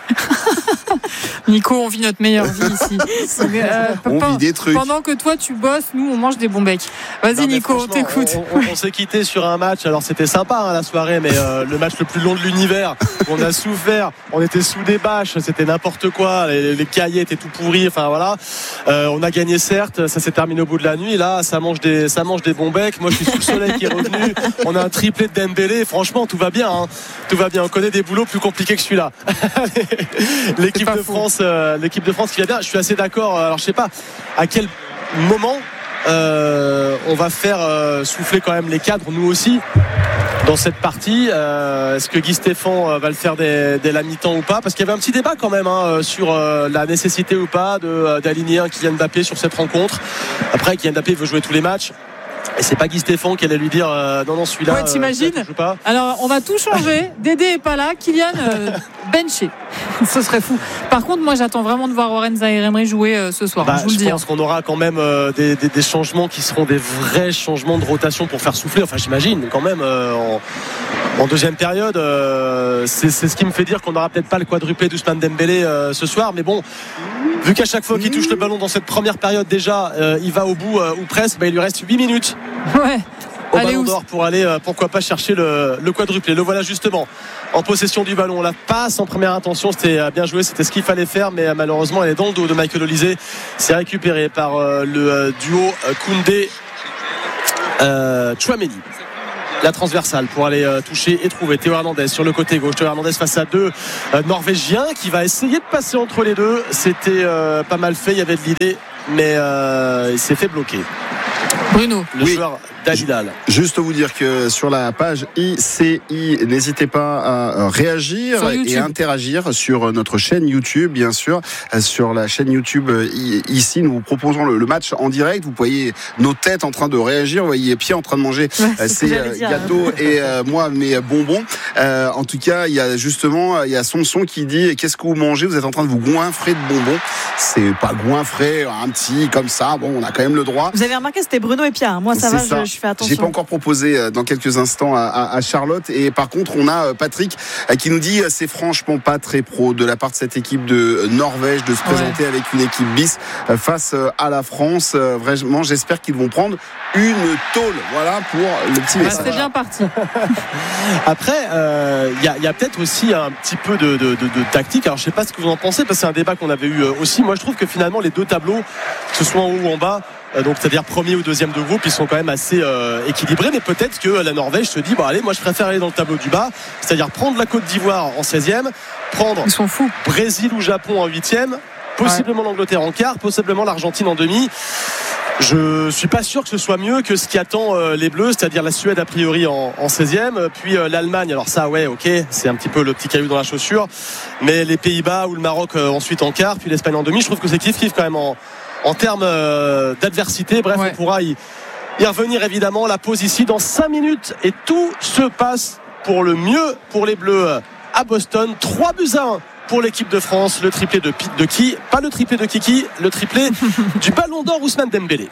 Nico, on vit notre meilleure vie ici. euh, on pendant, vit des trucs. Pendant que toi tu bosses, nous on mange des bons becs. Vas-y non, Nico, on t'écoute. On, on, on s'est quitté sur un match. Alors c'était sympa hein, la soirée, mais euh, le match le plus long de l'univers. On a souffert. On était sous des bâches. C'était n'importe quoi. Les, les cahiers étaient tout pourris. Enfin voilà. Euh, on a gagné certes. Ça s'est terminé au bout de la nuit. Là, ça mange des, ça mange des bons becs. Moi, je suis sous le soleil qui est revenu. On a un triplé de Dembélé. Franchement, tout va bien. Hein. Tout va bien. On connaît des boulots plus compliqués que celui-là. L'équipe de France, euh, l'équipe de France qui va bien. Je suis assez d'accord. Alors, je sais pas à quel moment euh, on va faire euh, souffler quand même les cadres, nous aussi, dans cette partie. Euh, est-ce que Guy Stéphane va le faire dès, dès la mi-temps ou pas? Parce qu'il y avait un petit débat quand même hein, sur euh, la nécessité ou pas de, d'aligner un Kylian Mbappé sur cette rencontre. Après, Kylian Mbappé veut jouer tous les matchs. Et c'est pas Guy Stéphane qui allait lui dire euh, non non celui-là. Ouais, t'imagines euh, pas. Alors on va tout changer. Dédé est pas là, Kylian euh, benché. Ce serait fou. Par contre, moi j'attends vraiment de voir Warren Zaïre-Emery jouer euh, ce soir. Bah, je vous je le dis. pense qu'on aura quand même euh, des, des, des changements qui seront des vrais changements de rotation pour faire souffler. Enfin, j'imagine quand même euh, en, en deuxième période. Euh, c'est, c'est ce qui me fait dire qu'on n'aura peut-être pas le quadruplé d'Ousmane Dembélé euh, ce soir. Mais bon, vu qu'à chaque fois qu'il touche le ballon dans cette première période déjà, euh, il va au bout euh, ou presque, bah, il lui reste huit minutes. Ouais. Au Allez, ballon où... d'or pour aller euh, pourquoi pas chercher le, le quadruplé. Le voilà justement en possession du ballon. La passe en première intention, c'était euh, bien joué, c'était ce qu'il fallait faire, mais euh, malheureusement elle est dans le dos de Michael Olise. C'est récupéré par euh, le euh, duo euh, Koundé euh, Tchouaméni. La transversale pour aller euh, toucher et trouver Théo Hernandez sur le côté gauche. Théo Hernandez face à deux euh, Norvégiens qui va essayer de passer entre les deux. C'était euh, pas mal fait, il y avait de l'idée, mais euh, il s'est fait bloquer. Bruno, le oui. joueur d'Al-Hilal. Juste vous dire que sur la page I C I, n'hésitez pas à réagir et à interagir sur notre chaîne YouTube, bien sûr. Sur la chaîne YouTube ici, nous vous proposons le, le match en direct. Vous voyez nos têtes en train de réagir. Vous voyez Pierre en train de manger ouais, ses gâteaux et euh, moi mes bonbons. Euh, en tout cas, il y a justement il y a Sonson qui dit qu'est-ce que vous mangez? Vous êtes en train de vous goinfrer de bonbons. C'est pas goinfrer, un petit comme ça. Bon, on a quand même le droit. Vous avez remarqué, c'était Bruno et Pierre. Moi, ça C'est va, ça. Je, je fais attention. J'ai pas encore proposé dans quelques instants à, à, à Charlotte. Et par contre, on a Patrick qui nous dit c'est franchement pas très pro de la part de cette équipe de Norvège de se présenter ouais. avec une équipe bis face à la France. Vraiment, j'espère qu'ils vont prendre une tôle. Voilà pour le petit message. C'est bien parti. Après, il euh, y, y a peut-être aussi un petit peu de, de, de, de tactique. Alors, je sais pas ce que vous en pensez, parce que c'est un débat qu'on avait eu aussi. Moi, je trouve que finalement, les deux tableaux, que ce soit en haut ou en bas, donc c'est-à-dire premier ou deuxième de groupe, ils sont quand même assez euh, équilibrés, mais peut-être que la Norvège se dit bon allez, moi je préfère aller dans le tableau du bas, c'est-à-dire prendre la Côte d'Ivoire en seizième, prendre ils sont fous. Brésil ou Japon en huitième, possiblement ouais. l'Angleterre en quart, possiblement l'Argentine en demi. Je suis pas sûr que ce soit mieux que ce qui attend euh, les Bleus, c'est-à-dire la Suède a priori en, en seizième, puis euh, l'Allemagne. Alors ça, ouais, ok, c'est un petit peu le petit caillou dans la chaussure, mais les Pays-Bas ou le Maroc euh, ensuite en quart, puis l'Espagne en demi. Je trouve que c'est kiff-kiff quand même en En termes euh, d'adversité, bref, ouais. on pourra y, y revenir évidemment. La pause ici dans cinq minutes et tout se passe pour le mieux pour les Bleus à Boston. trois buts à un pour l'équipe de France. Le triplé de, de qui? Pas le triplé de Kiki, le triplé du Ballon d'Or Ousmane Dembélé.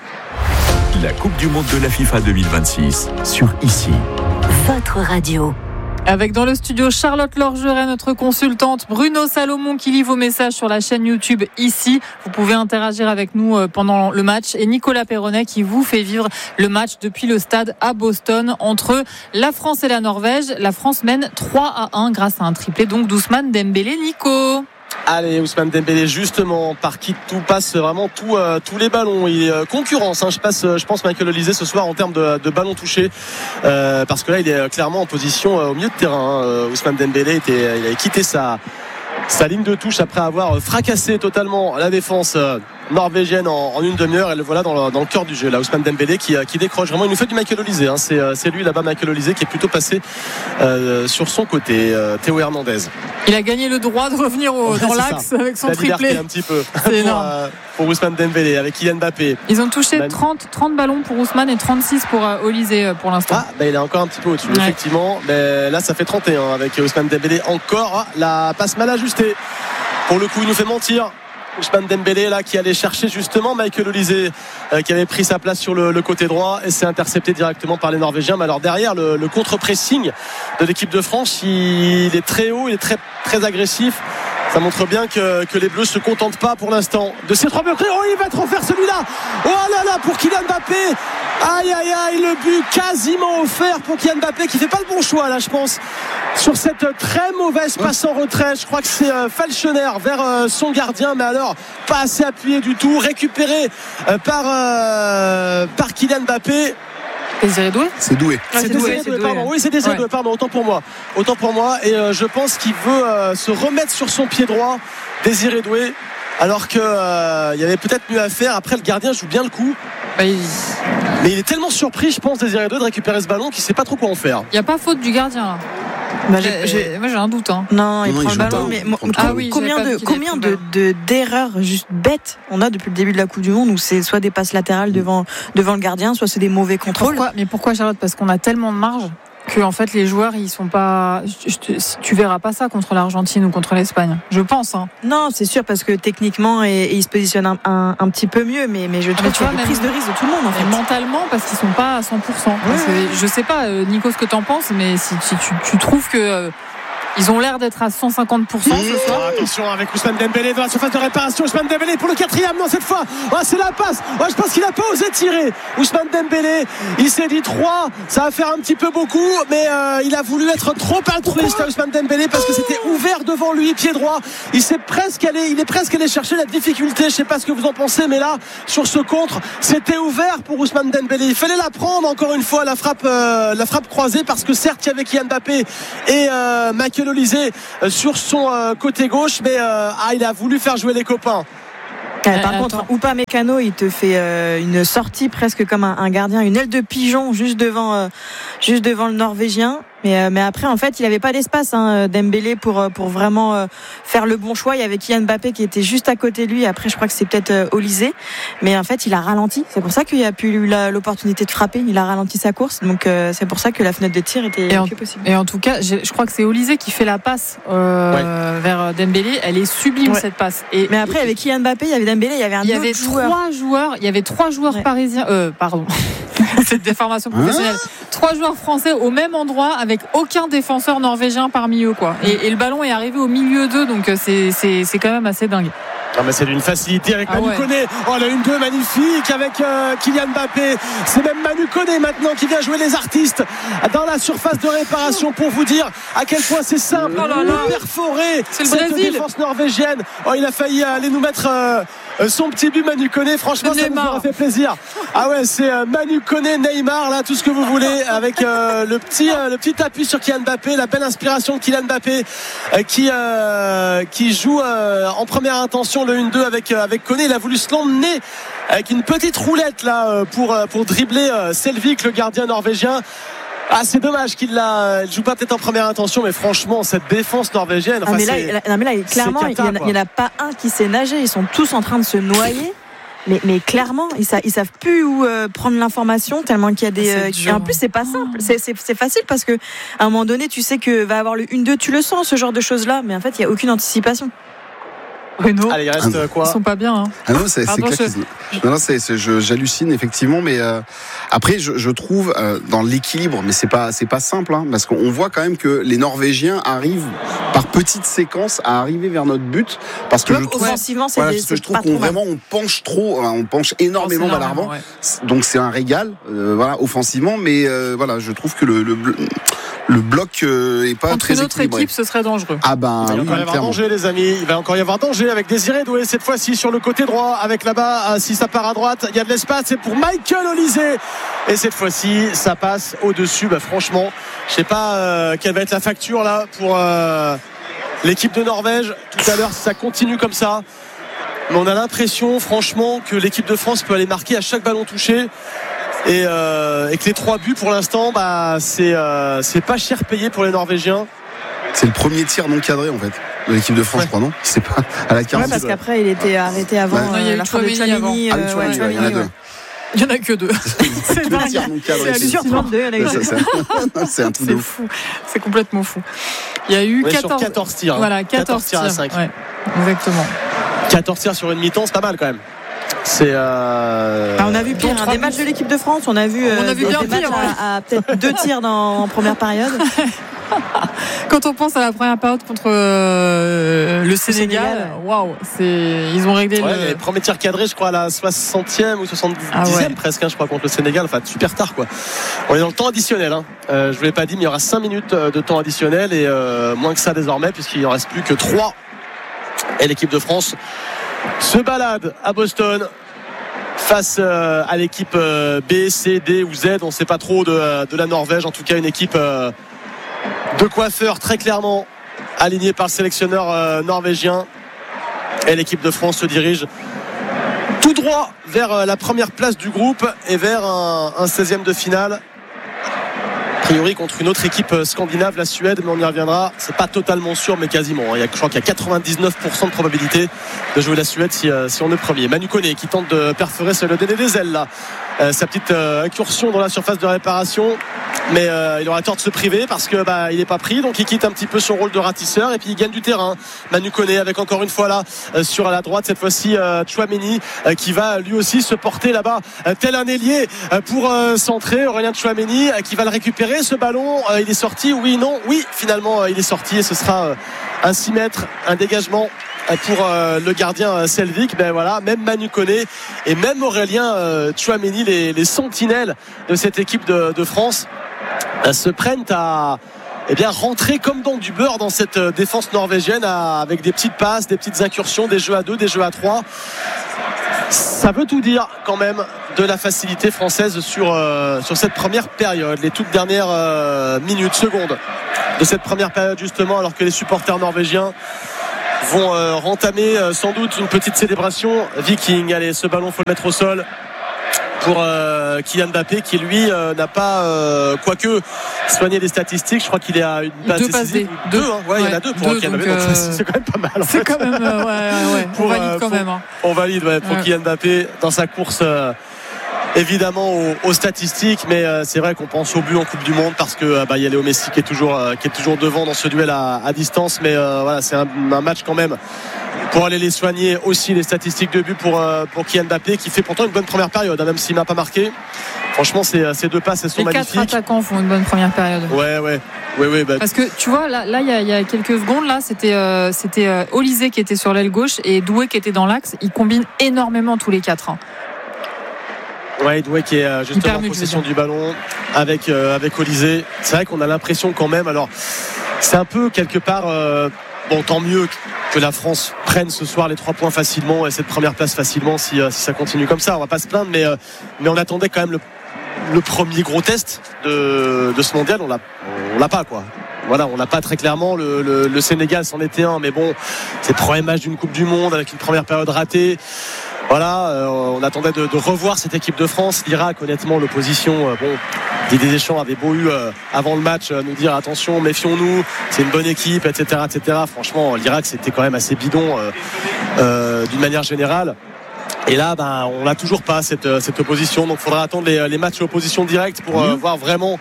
La Coupe du Monde de la FIFA deux mille vingt-six sur ici. Votre radio. Avec dans le studio Charlotte Lorgeret, notre consultante, Bruno Salomon qui lit vos messages sur la chaîne YouTube ici. Vous pouvez interagir avec nous pendant le match. Et Nicolas Perronnet qui vous fait vivre le match depuis le stade à Boston entre la France et la Norvège. La France mène trois à un grâce à un triplé donc d'Ousmane Dembélé. Nico. Allez, Ousmane Dembélé, justement, par qui tout passe vraiment tout, euh, tous les ballons. Il est euh, concurrence, hein, je, passe, je pense Michael Olise ce soir en termes de, de ballons touchés, euh, parce que là il est clairement en position euh, au milieu de terrain. Hein. Ousmane Dembélé était, il avait quitté sa, sa ligne de touche après avoir fracassé totalement la défense euh, norvégienne en, en une demi-heure. Et le voilà dans le, dans le cœur du jeu là, Ousmane Dembélé qui, qui décroche vraiment. Il nous fait du Michael Olise, hein. c'est, c'est lui là-bas, Michael Olise, qui est plutôt passé euh, sur son côté. euh, Théo Hernandez, il a gagné le droit de revenir au, ouais, dans l'axe ça. Avec son la triplé un petit peu c'est pour, énorme euh, pour Ousmane Dembélé avec Kylian Mbappé. Ils ont touché trente, trente ballons pour Ousmane et trente-six pour euh, Olise euh, pour l'instant. Ah bah il est encore un petit peu au-dessus, ouais. effectivement, mais là ça fait trente et un avec Ousmane Dembélé encore. Ah, la passe mal ajustée, pour le coup il nous fait mentir Ousmane Dembélé là qui allait chercher justement Michael Olise euh, qui avait pris sa place sur le, le côté droit et s'est intercepté directement par les Norvégiens. Mais alors derrière le, le contre-pressing de l'équipe de France, il est très haut, il est très, très agressif. Ça montre bien que, que les Bleus se contentent pas pour l'instant de ces trois buts. Oh, il va être offert celui-là. Oh là là, pour Kylian Mbappé. Aïe aïe aïe, le but quasiment offert pour Kylian Mbappé qui fait pas le bon choix là, je pense, sur cette très mauvaise passe en retrait. Je crois que c'est euh, Falchener vers euh, son gardien, mais alors pas assez appuyé du tout, récupéré euh, par euh, par Kylian Mbappé. Désiré Doué C'est Doué. Ah, c'est, c'est Doué, Doué, pardon. Oui, c'est Désiré ouais. Doué, pardon, autant pour moi. Autant pour moi. Et euh, je pense qu'il veut euh, se remettre sur son pied droit, Désiré Doué, alors qu'il euh, y avait peut-être mieux à faire. Après, le gardien joue bien le coup. Bah, il... Mais il est tellement surpris, je pense, Désiré Doué, de récupérer ce ballon qu'il ne sait pas trop quoi en faire. Il n'y a pas faute du gardien là. Bah, j'ai, j'ai... Moi j'ai un doute. Hein. Non, il non, prend il le ballon. pas, Mais il prend ah, le oui, combien de combien de, de d'erreurs juste bêtes on a depuis le début de la Coupe du Monde où c'est soit des passes latérales devant devant le gardien, soit c'est des mauvais contrôles. Pourquoi Mais pourquoi Charlotte ? Parce qu'on a tellement de marge que en fait les joueurs ils sont pas. Te... Tu verras pas ça contre l'Argentine ou contre l'Espagne. Je pense. Hein. Non, c'est sûr parce que techniquement et, et ils se positionnent un, un, un petit peu mieux, mais mais je trouve qu'il y a des prises de risque de tout le monde en fait. Mentalement parce qu'ils sont pas à cent pour cent. Ouais. Je sais pas, Nico, ce que t'en penses, mais si, si tu, tu trouves que euh, ils ont l'air d'être à cent cinquante pour cent ce soir. Oh, attention avec Ousmane Dembélé dans la surface de réparation. Ousmane Dembélé pour le quatrième, non cette fois. Oh, c'est la passe. Oh, je pense qu'il n'a pas osé tirer. Ousmane Dembélé, il s'est dit trois, ça va faire un petit peu beaucoup, mais euh, il a voulu être trop altruiste à Ousmane Dembélé parce que c'était ouvert devant lui, pied droit. Il s'est presque allé, il est presque allé chercher la difficulté. Je sais pas ce que vous en pensez, mais là sur ce contre, c'était ouvert pour Ousmane Dembélé. Il fallait la prendre encore une fois la frappe, euh, la frappe croisée parce que certes il y avait Kylian Mbappé et euh, Michael Olise sur son euh, côté gauche, mais euh, ah, il a voulu faire jouer les copains. Ouais, par euh, contre, Upamecano, il te fait euh, une sortie presque comme un, un gardien, une aile de pigeon juste devant, euh, juste devant le Norvégien. Mais, euh, mais après, en fait, il n'avait pas d'espace, hein, Dembélé, pour, pour vraiment euh, faire le bon choix. Il y avait Kylian Mbappé qui était juste à côté de lui. Après, je crois que c'est peut-être euh, Olise. Mais en fait, il a ralenti. C'est pour ça qu'il a pu eu la, l'opportunité de frapper. Il a ralenti sa course. Donc, euh, c'est pour ça que la fenêtre de tir était et en, plus possible. Et en tout cas, je crois que c'est Olise qui fait la passe euh, ouais. vers Dembélé. Elle est sublime, ouais. cette passe. Et, mais après, avec Kylian Mbappé, il y avait Dembélé, il y avait un il y autre avait joueur. trois joueurs. Il y avait trois joueurs ouais. parisiens. Euh, pardon. Cette déformation professionnelle. Hein Trois joueurs français au même endroit avec aucun défenseur norvégien parmi eux, quoi. Et, et le ballon est arrivé au milieu d'eux, donc c'est, c'est, c'est quand même assez dingue. Non mais c'est d'une facilité avec ah Manu ouais. Koné. Oh la une deux magnifique avec euh, Kylian Mbappé. C'est même Manu Koné maintenant qui vient jouer les artistes dans la surface de réparation pour vous dire à quel point c'est simple oh là là. de perforer c'est le cette Brésil. défense norvégienne. Oh il a failli aller nous mettre euh, son petit but Manu Koné. Franchement ça nous aura fait plaisir. Ah ouais c'est euh, Manu Koné, Neymar là tout ce que vous voulez avec euh, le petit euh, le petit appui sur Kylian Mbappé, la belle inspiration de Kylian Mbappé euh, qui euh, qui joue euh, en première intention le un deux avec, avec Koné. Il a voulu se l'emmener avec une petite roulette là pour, pour dribbler Selvik, le gardien norvégien. Ah, c'est dommage qu'il ne joue pas peut-être en première intention, mais franchement, cette défense norvégienne. Non, mais là, non, mais là clairement, cata, il n'y en, en a pas un qui sait nager. Ils sont tous en train de se noyer. Mais, mais clairement, ils savent, ils savent plus où euh, prendre l'information tellement qu'il y a des. Euh, et en plus, c'est pas simple. C'est, c'est, c'est facile parce que à un moment donné, tu sais que va avoir le un deux, tu le sens, ce genre de choses-là. Mais en fait, il n'y a aucune anticipation. Bruno, allez, il reste ah, quoi ? Ils sont pas bien. Hein. Ah non, c'est, Pardon, c'est clair. Je... Non, non, c'est, c'est, je, j'hallucine effectivement, mais euh, après, je, je trouve euh, dans l'équilibre, mais c'est pas, c'est pas simple, hein, parce qu'on voit quand même que les Norvégiens arrivent par petites séquences à arriver vers notre but, parce que je trouve, offensivement, c'est voilà, des, parce que je trouve qu'on vraiment on penche trop, on penche énormément vers l'avant, ouais. Donc c'est un régal, euh, voilà, offensivement, mais euh, voilà, je trouve que le, le le bloc euh, est pas Contre très notre équilibré. équipe, ce serait dangereux. Ah ben, il va oui, encore y avoir danger, les amis. Il va encore y avoir danger avec Désiré Doué cette fois-ci sur le côté droit, avec là-bas, si ça part à droite, il y a de l'espace. C'est pour Michael Olise. Et cette fois-ci, ça passe au-dessus. Bah, franchement, je sais pas euh, quelle va être la facture là pour euh, l'équipe de Norvège. Tout à l'heure, si ça continue comme ça. Mais on a l'impression, franchement, que l'équipe de France peut aller marquer à chaque ballon touché. Et, euh, et que les trois buts pour l'instant bah, c'est, euh, c'est pas cher payé pour les Norvégiens. C'est le premier tir non cadré en fait de l'équipe de France, ouais. Je crois, non ? C'est pas à la quarantaine. Ouais, parce qu'après il était arrêté avant. Ouais. Euh, il y a eu la fin de Tchouaméni. Ah, euh, ouais, ouais, il y en a deux. Il n'y en a que deux. C'est dingue. C'est surprenant. C'est un truc de fou. C'est complètement fou. Il y a eu quatorze, quatorze tirs. Voilà, quatorze, quatorze tirs à cinq. Ouais, exactement. quatorze tirs sur une mi-temps, c'est pas mal quand même. C'est euh... ah, on a vu pire, hein, des matchs de l'équipe de France, on a vu, on a vu euh, bien des pire, matchs ouais. à, à peut-être deux tirs dans, en première période. Quand on pense à la première période contre euh, le Sénégal, waouh, c'est ils ont réglé ouais, le les premiers tirs cadrés, je crois à la soixantième ou soixante-dixième ah ouais. presque, hein, je crois contre le Sénégal, enfin super tard quoi. On est dans le temps additionnel. Hein. Euh, je vous l'ai pas dit, mais il y aura cinq minutes de temps additionnel et euh, moins que ça désormais puisqu'il en reste plus que trois. Et l'équipe de France se balade à Boston face euh, à l'équipe euh, B, C, D ou Z, on ne sait pas trop de, de la Norvège, en tout cas une équipe euh, de coiffeurs très clairement alignée par le sélectionneur euh, norvégien. Et l'équipe de France se dirige tout droit vers euh, la première place du groupe et vers un, un seizième de finale. a priori contre une autre équipe scandinave, la Suède, mais on y reviendra. C'est pas totalement sûr, mais quasiment. Il y a, je crois qu'il y a quatre-vingt-dix-neuf pour cent de probabilité de jouer la Suède si, si on est premier. Manu Koné qui tente de perforer, c'est le donner des ailes là. Euh, sa petite euh, incursion dans la surface de réparation, mais euh, il aura tort de se priver parce que bah, il n'est pas pris, donc il quitte un petit peu son rôle de ratisseur et puis il gagne du terrain. Manu Koné avec encore une fois là euh, sur la droite, cette fois-ci euh, Tchouaméni euh, qui va lui aussi se porter là-bas euh, tel un ailier euh, pour euh, centrer. Aurélien Tchouaméni euh, qui va le récupérer, ce ballon euh, il est sorti, oui, non, oui, finalement euh, il est sorti et ce sera euh, un six mètres, un dégagement pour euh, le gardien euh, Selvik. Ben voilà, même Manu Koné et même Aurélien euh, Tchouaméni, les, les sentinelles de cette équipe de, de France, euh, se prennent à eh bien, rentrer comme dans du beurre dans cette euh, défense norvégienne à, avec des petites passes, des petites incursions, des jeux à deux, des jeux à trois. Ça veut tout dire quand même de la facilité française sur, euh, sur cette première période, les toutes dernières euh, minutes, secondes de cette première période justement, alors que les supporters norvégiens vont euh, rentamer euh, sans doute une petite célébration. Viking, allez, ce ballon faut le mettre au sol pour euh, Kylian Mbappé qui lui euh, n'a pas euh, quoique soigné les statistiques. Je crois qu'il est à une passe deux passes décisive. deux, deux, hein. ouais, ouais, il y en a deux pour Kylian Mbappé, euh... donc c'est quand même pas mal en c'est fait. quand même euh, ouais, ouais, ouais. Pour, on valide euh, quand pour, même hein. on valide ouais, pour ouais. Kylian Mbappé dans sa course euh, évidemment aux, aux statistiques, mais euh, c'est vrai qu'on pense au but en Coupe du Monde parce que euh, bah, il y a Léo Messi qui est toujours euh, qui est toujours devant dans ce duel à, à distance, mais euh, voilà, c'est un, un match quand même pour aller les soigner aussi, les statistiques de but pour euh, pour Kylian Mbappé qui fait pourtant une bonne première période, hein, même s'il n'a pas marqué. Franchement, ces, ces deux passes, elles sont les magnifiques. Les quatre attaquants font une bonne première période. Ouais, ouais, ouais, ouais. Bah... Parce que tu vois, là, là, il y a, il y a quelques secondes, là, c'était, euh, c'était euh, Olysée qui était sur l'aile gauche et Doué qui était dans l'axe. Ils combinent énormément tous les quatre. Hein. Ouais, Doué qui est euh, justement en possession du ballon avec euh, avec Olysée. C'est vrai qu'on a l'impression quand même. Alors, c'est un peu quelque part. Euh, bon, tant mieux que la France prenne ce soir les trois points facilement et cette première place facilement si, euh, si ça continue comme ça. On va pas se plaindre, mais euh, mais on attendait quand même le le premier gros test de, de ce mondial. On l'a on l'a pas quoi. Voilà, on n'a pas très clairement. Le, le, le Sénégal c'en était un, mais bon, c'est le premier match d'une Coupe du Monde avec une première période ratée. Voilà, euh, on attendait de, de revoir cette équipe de France. L'Irak, honnêtement, l'opposition, euh, bon, Didier Deschamps avait beau eu euh, avant le match euh, nous dire attention, méfions-nous, c'est une bonne équipe, et cetera, et cetera. Franchement, l'Irak c'était quand même assez bidon euh, euh, d'une manière générale. Et là, ben, on n'a toujours pas cette, cette opposition. Donc, il faudra attendre les, les matchs à opposition directe pour euh, voir vraiment.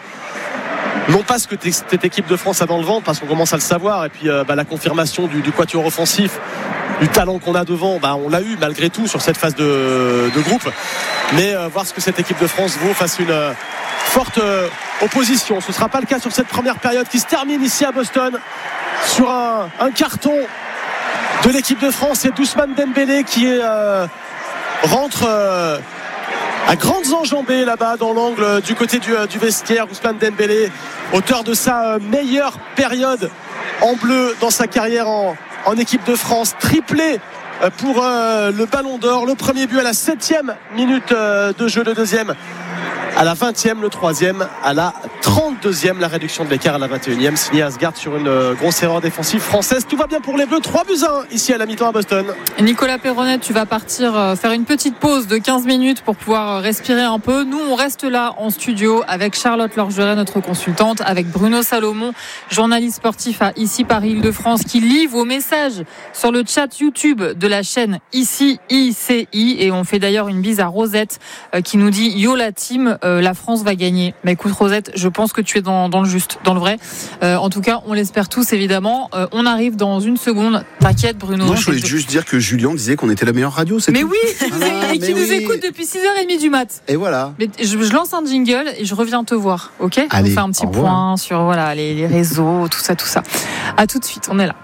Non pas ce que cette équipe de France a dans le ventre, parce qu'on commence à le savoir, et puis euh, bah, la confirmation du, du quatuor offensif, du talent qu'on a devant, bah, on l'a eu malgré tout sur cette phase de, de groupe, mais euh, voir ce que cette équipe de France vaut face à une euh, forte euh, opposition. Ce ne sera pas le cas sur cette première période qui se termine ici à Boston sur un, un carton de l'équipe de France. C'est Ousmane Dembélé qui est, euh, rentre euh, à grandes enjambées là-bas dans l'angle du côté du, du vestiaire. Ousmane Dembélé, auteur de sa meilleure période en bleu dans sa carrière en, en équipe de France, triplé pour euh, le Ballon d'Or, le premier but à la septième minute euh, de jeu, le deuxième à la vingtième, le troisième à la trente-deuxième, la réduction de l'écart à la vingt et unième, signé Asgard sur une euh, grosse erreur défensive française. Tout va bien pour les Bleus, trois buts à un ici à la mi-temps à Boston. Nicolas Perronnet, tu vas partir euh, faire une petite pause de quinze minutes pour pouvoir euh, respirer un peu. Nous, on reste là en studio avec Charlotte Lorgeret, notre consultante, avec Bruno Salomon, journaliste sportif à Ici Paris-Île-de-France, qui lit vos messages sur le chat YouTube de la chaîne Ici I C I. Et on fait d'ailleurs une bise à Rosette euh, qui nous dit « Yo la team, euh, la France va gagner ». Mais écoute Rosette, je pense que tu es dans, dans le juste, dans le vrai. Euh, en tout cas, on l'espère tous évidemment. Euh, on arrive dans une seconde. T'inquiète Bruno. Non, je voulais juste dire que Julien disait qu'on était la meilleure radio. C'est mais tout. oui, ah, et qui nous oui. écoute depuis six heures trente du mat. Et voilà. Mais je, je lance un jingle et je reviens te voir, ok? Allez, on fait un petit point sur voilà les, les réseaux, tout ça, tout ça. À tout de suite, on est là.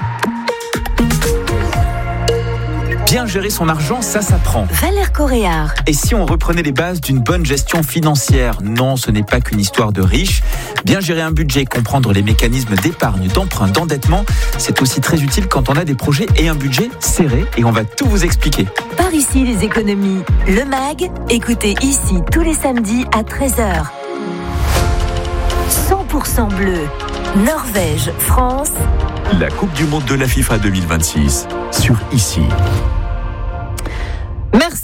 Bien gérer son argent, ça s'apprend. Valère Coréard. Et si on reprenait les bases d'une bonne gestion financière? Non, ce n'est pas qu'une histoire de riches. Bien gérer un budget, comprendre les mécanismes d'épargne, d'emprunt, d'endettement, c'est aussi très utile quand on a des projets et un budget serré. Et on va tout vous expliquer. Par ici, les économies. Le MAG, écoutez ici tous les samedis à treize heures. cent pour cent bleu. Norvège, France. La Coupe du Monde de la FIFA deux mille vingt-six sur Ici. Merci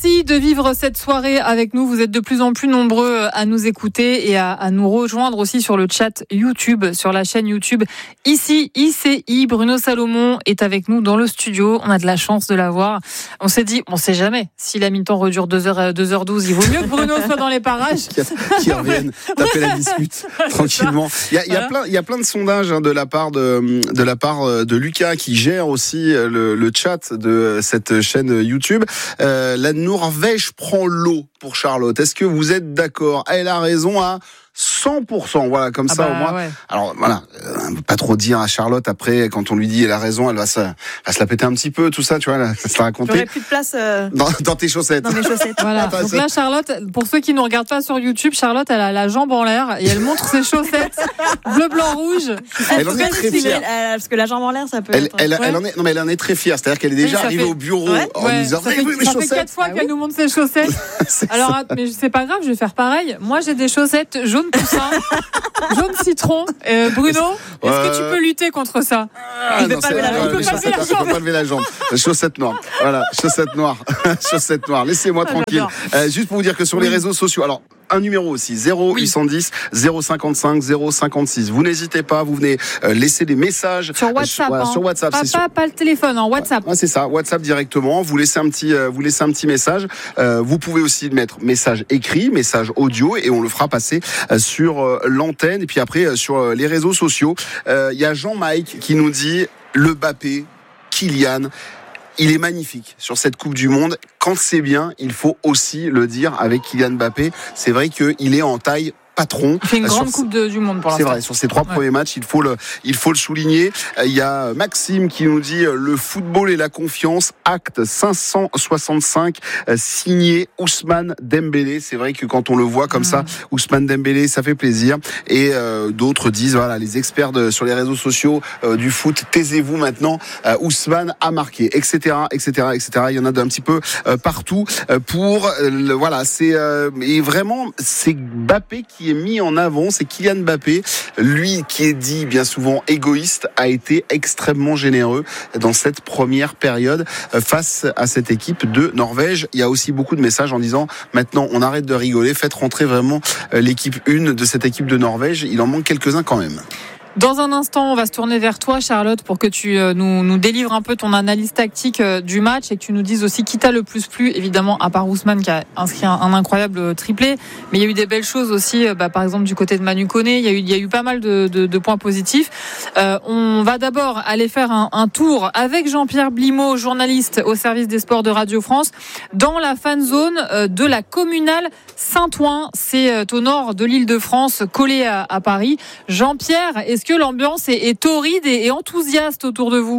Merci de vivre cette soirée avec nous. Vous êtes de plus en plus nombreux à nous écouter et à, à nous rejoindre aussi sur le chat YouTube, sur la chaîne YouTube. Ici, I C I, Bruno Salomon est avec nous dans le studio. On a de la chance de l'avoir. On s'est dit, on sait jamais. Si la mi-temps redure deux heures douze, il vaut mieux que Bruno soit dans les parages. Qui, qui reviennent taper la discute tranquillement. Il y a, il y a voilà. plein, il y a plein de sondages hein, de la part de, de la part de Lucas qui gère aussi le, le chat de cette chaîne YouTube. Euh, la Norvège prend l'eau pour Charlotte. Est-ce que vous êtes d'accord ? Elle a raison à cent pour cent, voilà, comme ah ça bah, au moins. Ouais. Alors voilà, euh, on peut pas trop dire à Charlotte après, quand on lui dit elle a raison, elle va se, va se la péter un petit peu, tout ça, tu vois, là, ça se la raconter. J'aurais plus de place euh... dans, dans tes chaussettes. Dans mes chaussettes. Voilà. Donc là, Charlotte, pour ceux qui ne regardent pas sur YouTube, Charlotte, elle a la jambe en l'air et elle montre ses chaussettes bleu, blanc, rouge. Elle en est très fière. Elle, parce que la jambe en l'air, ça peut. Elle, être... elle, ouais. elle en est, non mais elle en est très fière. C'est-à-dire qu'elle est déjà oui, arrivée fait... au bureau ouais. en ouais. disant, ça fait, mes ça chaussettes. fait quatre fois ah, qu'elle oui. nous montre ses chaussettes. Alors, ça. Mais c'est pas grave, je vais faire pareil. Moi, j'ai des chaussettes jaune poussin. Jaune citron. Euh, Bruno, est-ce euh... que tu peux lutter contre ça ? ah, Il ne peut pas lever la jambe. Il peut pas lever la jambe. Chaussettes noires. Voilà, chaussettes noires. Chaussettes noires. Laissez-moi ah, tranquille. Euh, juste pour vous dire que sur oui. les réseaux sociaux, alors un numéro aussi, zéro huit cent dix zéro cinquante-cinq zéro cinquante-six. Vous n'hésitez pas, vous venez euh, laisser des messages sur WhatsApp. Voilà, hein. Sur WhatsApp, pas, c'est sur... pas, pas le téléphone, en WhatsApp. Ouais, c'est ça, WhatsApp directement. Vous laissez un petit, euh, vous laissez un petit message. Euh, vous pouvez aussi mettre message écrit, message audio, et on le fera passer euh, sur euh, l'antenne. Et puis après euh, sur euh, les réseaux sociaux, il euh, y a Jean-Mike qui nous dit le Mbappé, Kylian. Il est magnifique sur cette Coupe du Monde. Quand c'est bien, il faut aussi le dire avec Kylian Mbappé. C'est vrai qu'il est en taille patron. Il fait une grande Coupe de, du Monde pour l'instant. C'est vrai, sur ces trois ouais. premiers matchs, il faut le, il faut le souligner. Il y a Maxime qui nous dit le football et la confiance, acte cinq cent soixante-cinq, signé Ousmane Dembélé. C'est vrai que quand on le voit comme mmh. ça, Ousmane Dembélé, ça fait plaisir. Et euh, d'autres disent, voilà, les experts de, sur les réseaux sociaux euh, du foot, taisez-vous maintenant. Euh, Ousmane a marqué, et cetera, et cetera, et cetera. Il y en a un petit peu euh, partout euh, pour, euh, le, voilà, c'est euh, et vraiment c'est Mbappé qui est mis en avant, c'est Kylian Mbappé, lui qui est dit bien souvent égoïste, a été extrêmement généreux dans cette première période face à cette équipe de Norvège. Il y a aussi beaucoup de messages en disant maintenant on arrête de rigoler, faites rentrer vraiment l'équipe une de cette équipe de Norvège, il en manque quelques-uns quand même. Dans un instant, on va se tourner vers toi, Charlotte, pour que tu nous, nous délivres un peu ton analyse tactique du match et que tu nous dises aussi qui t'a le plus plu, évidemment, à part Ousmane qui a inscrit un, un incroyable triplé. Mais il y a eu des belles choses aussi, bah, par exemple, du côté de Manu Koné. Il y a eu, il y a eu pas mal de, de, de points positifs. Euh, on va d'abord aller faire un, un tour avec Jean-Pierre Blimaud, journaliste au service des sports de Radio France, dans la fan zone de la communale Saint-Ouen. C'est au nord de l'Île-de-France, collé à, à Paris. Jean-Pierre, est-ce que l'ambiance est, est torride et, et enthousiaste autour de vous ?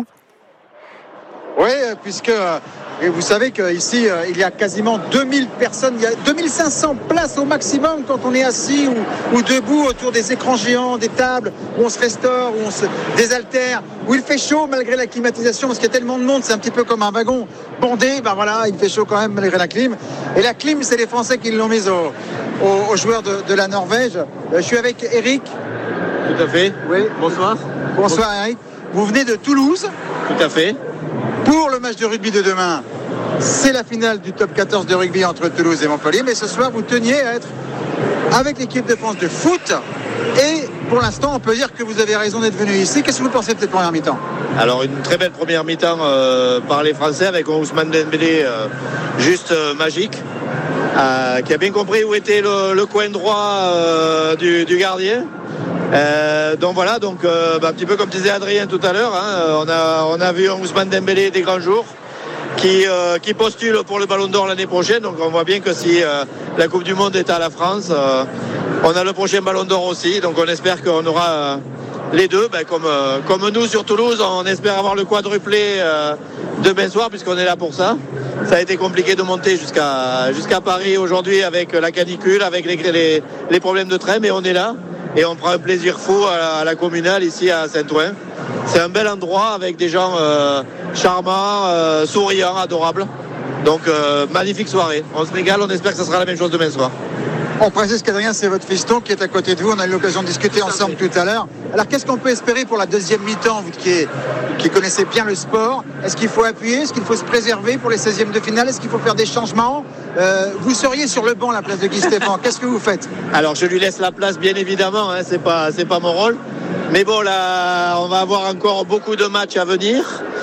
Oui, puisque et vous savez qu'ici, il y a quasiment deux mille personnes, il y a deux mille cinq cents places au maximum quand on est assis ou, ou debout autour des écrans géants, des tables où on se restaure, où on se désaltère, où il fait chaud malgré la climatisation, parce qu'il y a tellement de monde, c'est un petit peu comme un wagon bondé, ben voilà, il fait chaud quand même malgré la clim. Et la clim, c'est les Français qui l'ont mise aux, aux, aux joueurs de, de la Norvège. Je suis avec Eric. Tout à fait. Oui. Bonsoir. Bonsoir Eric. Vous venez de Toulouse. Tout à fait. Pour le match de rugby de demain, c'est la finale du top quatorze de rugby entre Toulouse et Montpellier. Mais ce soir, vous teniez à être avec l'équipe de France de foot. Et pour l'instant, on peut dire que vous avez raison d'être venu ici. Qu'est-ce que vous pensez de cette première mi-temps ? Alors, une très belle première mi-temps euh, par les Français avec Ousmane Dembélé euh, juste euh, magique. Euh, qui a bien compris où était le, le coin droit euh, du, du gardien. Euh, donc voilà, donc euh, bah, un petit peu comme disait Adrien tout à l'heure, hein, on a on a vu un Ousmane Dembélé des grands jours qui euh, qui postule pour le Ballon d'Or l'année prochaine. Donc on voit bien que si euh, la Coupe du Monde est à la France, euh, on a le prochain Ballon d'Or aussi. Donc on espère qu'on aura euh, les deux, ben, comme euh, comme nous sur Toulouse, on espère avoir le quadruplé euh, demain soir puisqu'on est là pour ça. Ça a été compliqué de monter jusqu'à jusqu'à Paris aujourd'hui avec la canicule, avec les les, les problèmes de train, mais on est là. Et on prend un plaisir fou à la, à la communale ici à Saint-Ouen. C'est un bel endroit avec des gens euh, charmants, euh, souriants, adorables. Donc euh, magnifique soirée. On se régale, on espère que ce sera la même chose demain soir. On précise qu'Adrien, c'est votre fiston qui est à côté de vous. On a eu l'occasion de discuter ensemble tout à l'heure. Alors, qu'est-ce qu'on peut espérer pour la deuxième mi-temps, vous qui, est, qui connaissez bien le sport? Est-ce qu'il faut appuyer? Est-ce qu'il faut se préserver pour les seizièmes de finale? Est-ce qu'il faut faire des changements? euh, Vous seriez sur le banc à la place de Guy Stéphane. Qu'est-ce que vous faites? Alors, je lui laisse la place, bien évidemment. Hein, c'est pas, c'est pas mon rôle. Mais bon, là, on va avoir encore beaucoup de matchs à venir.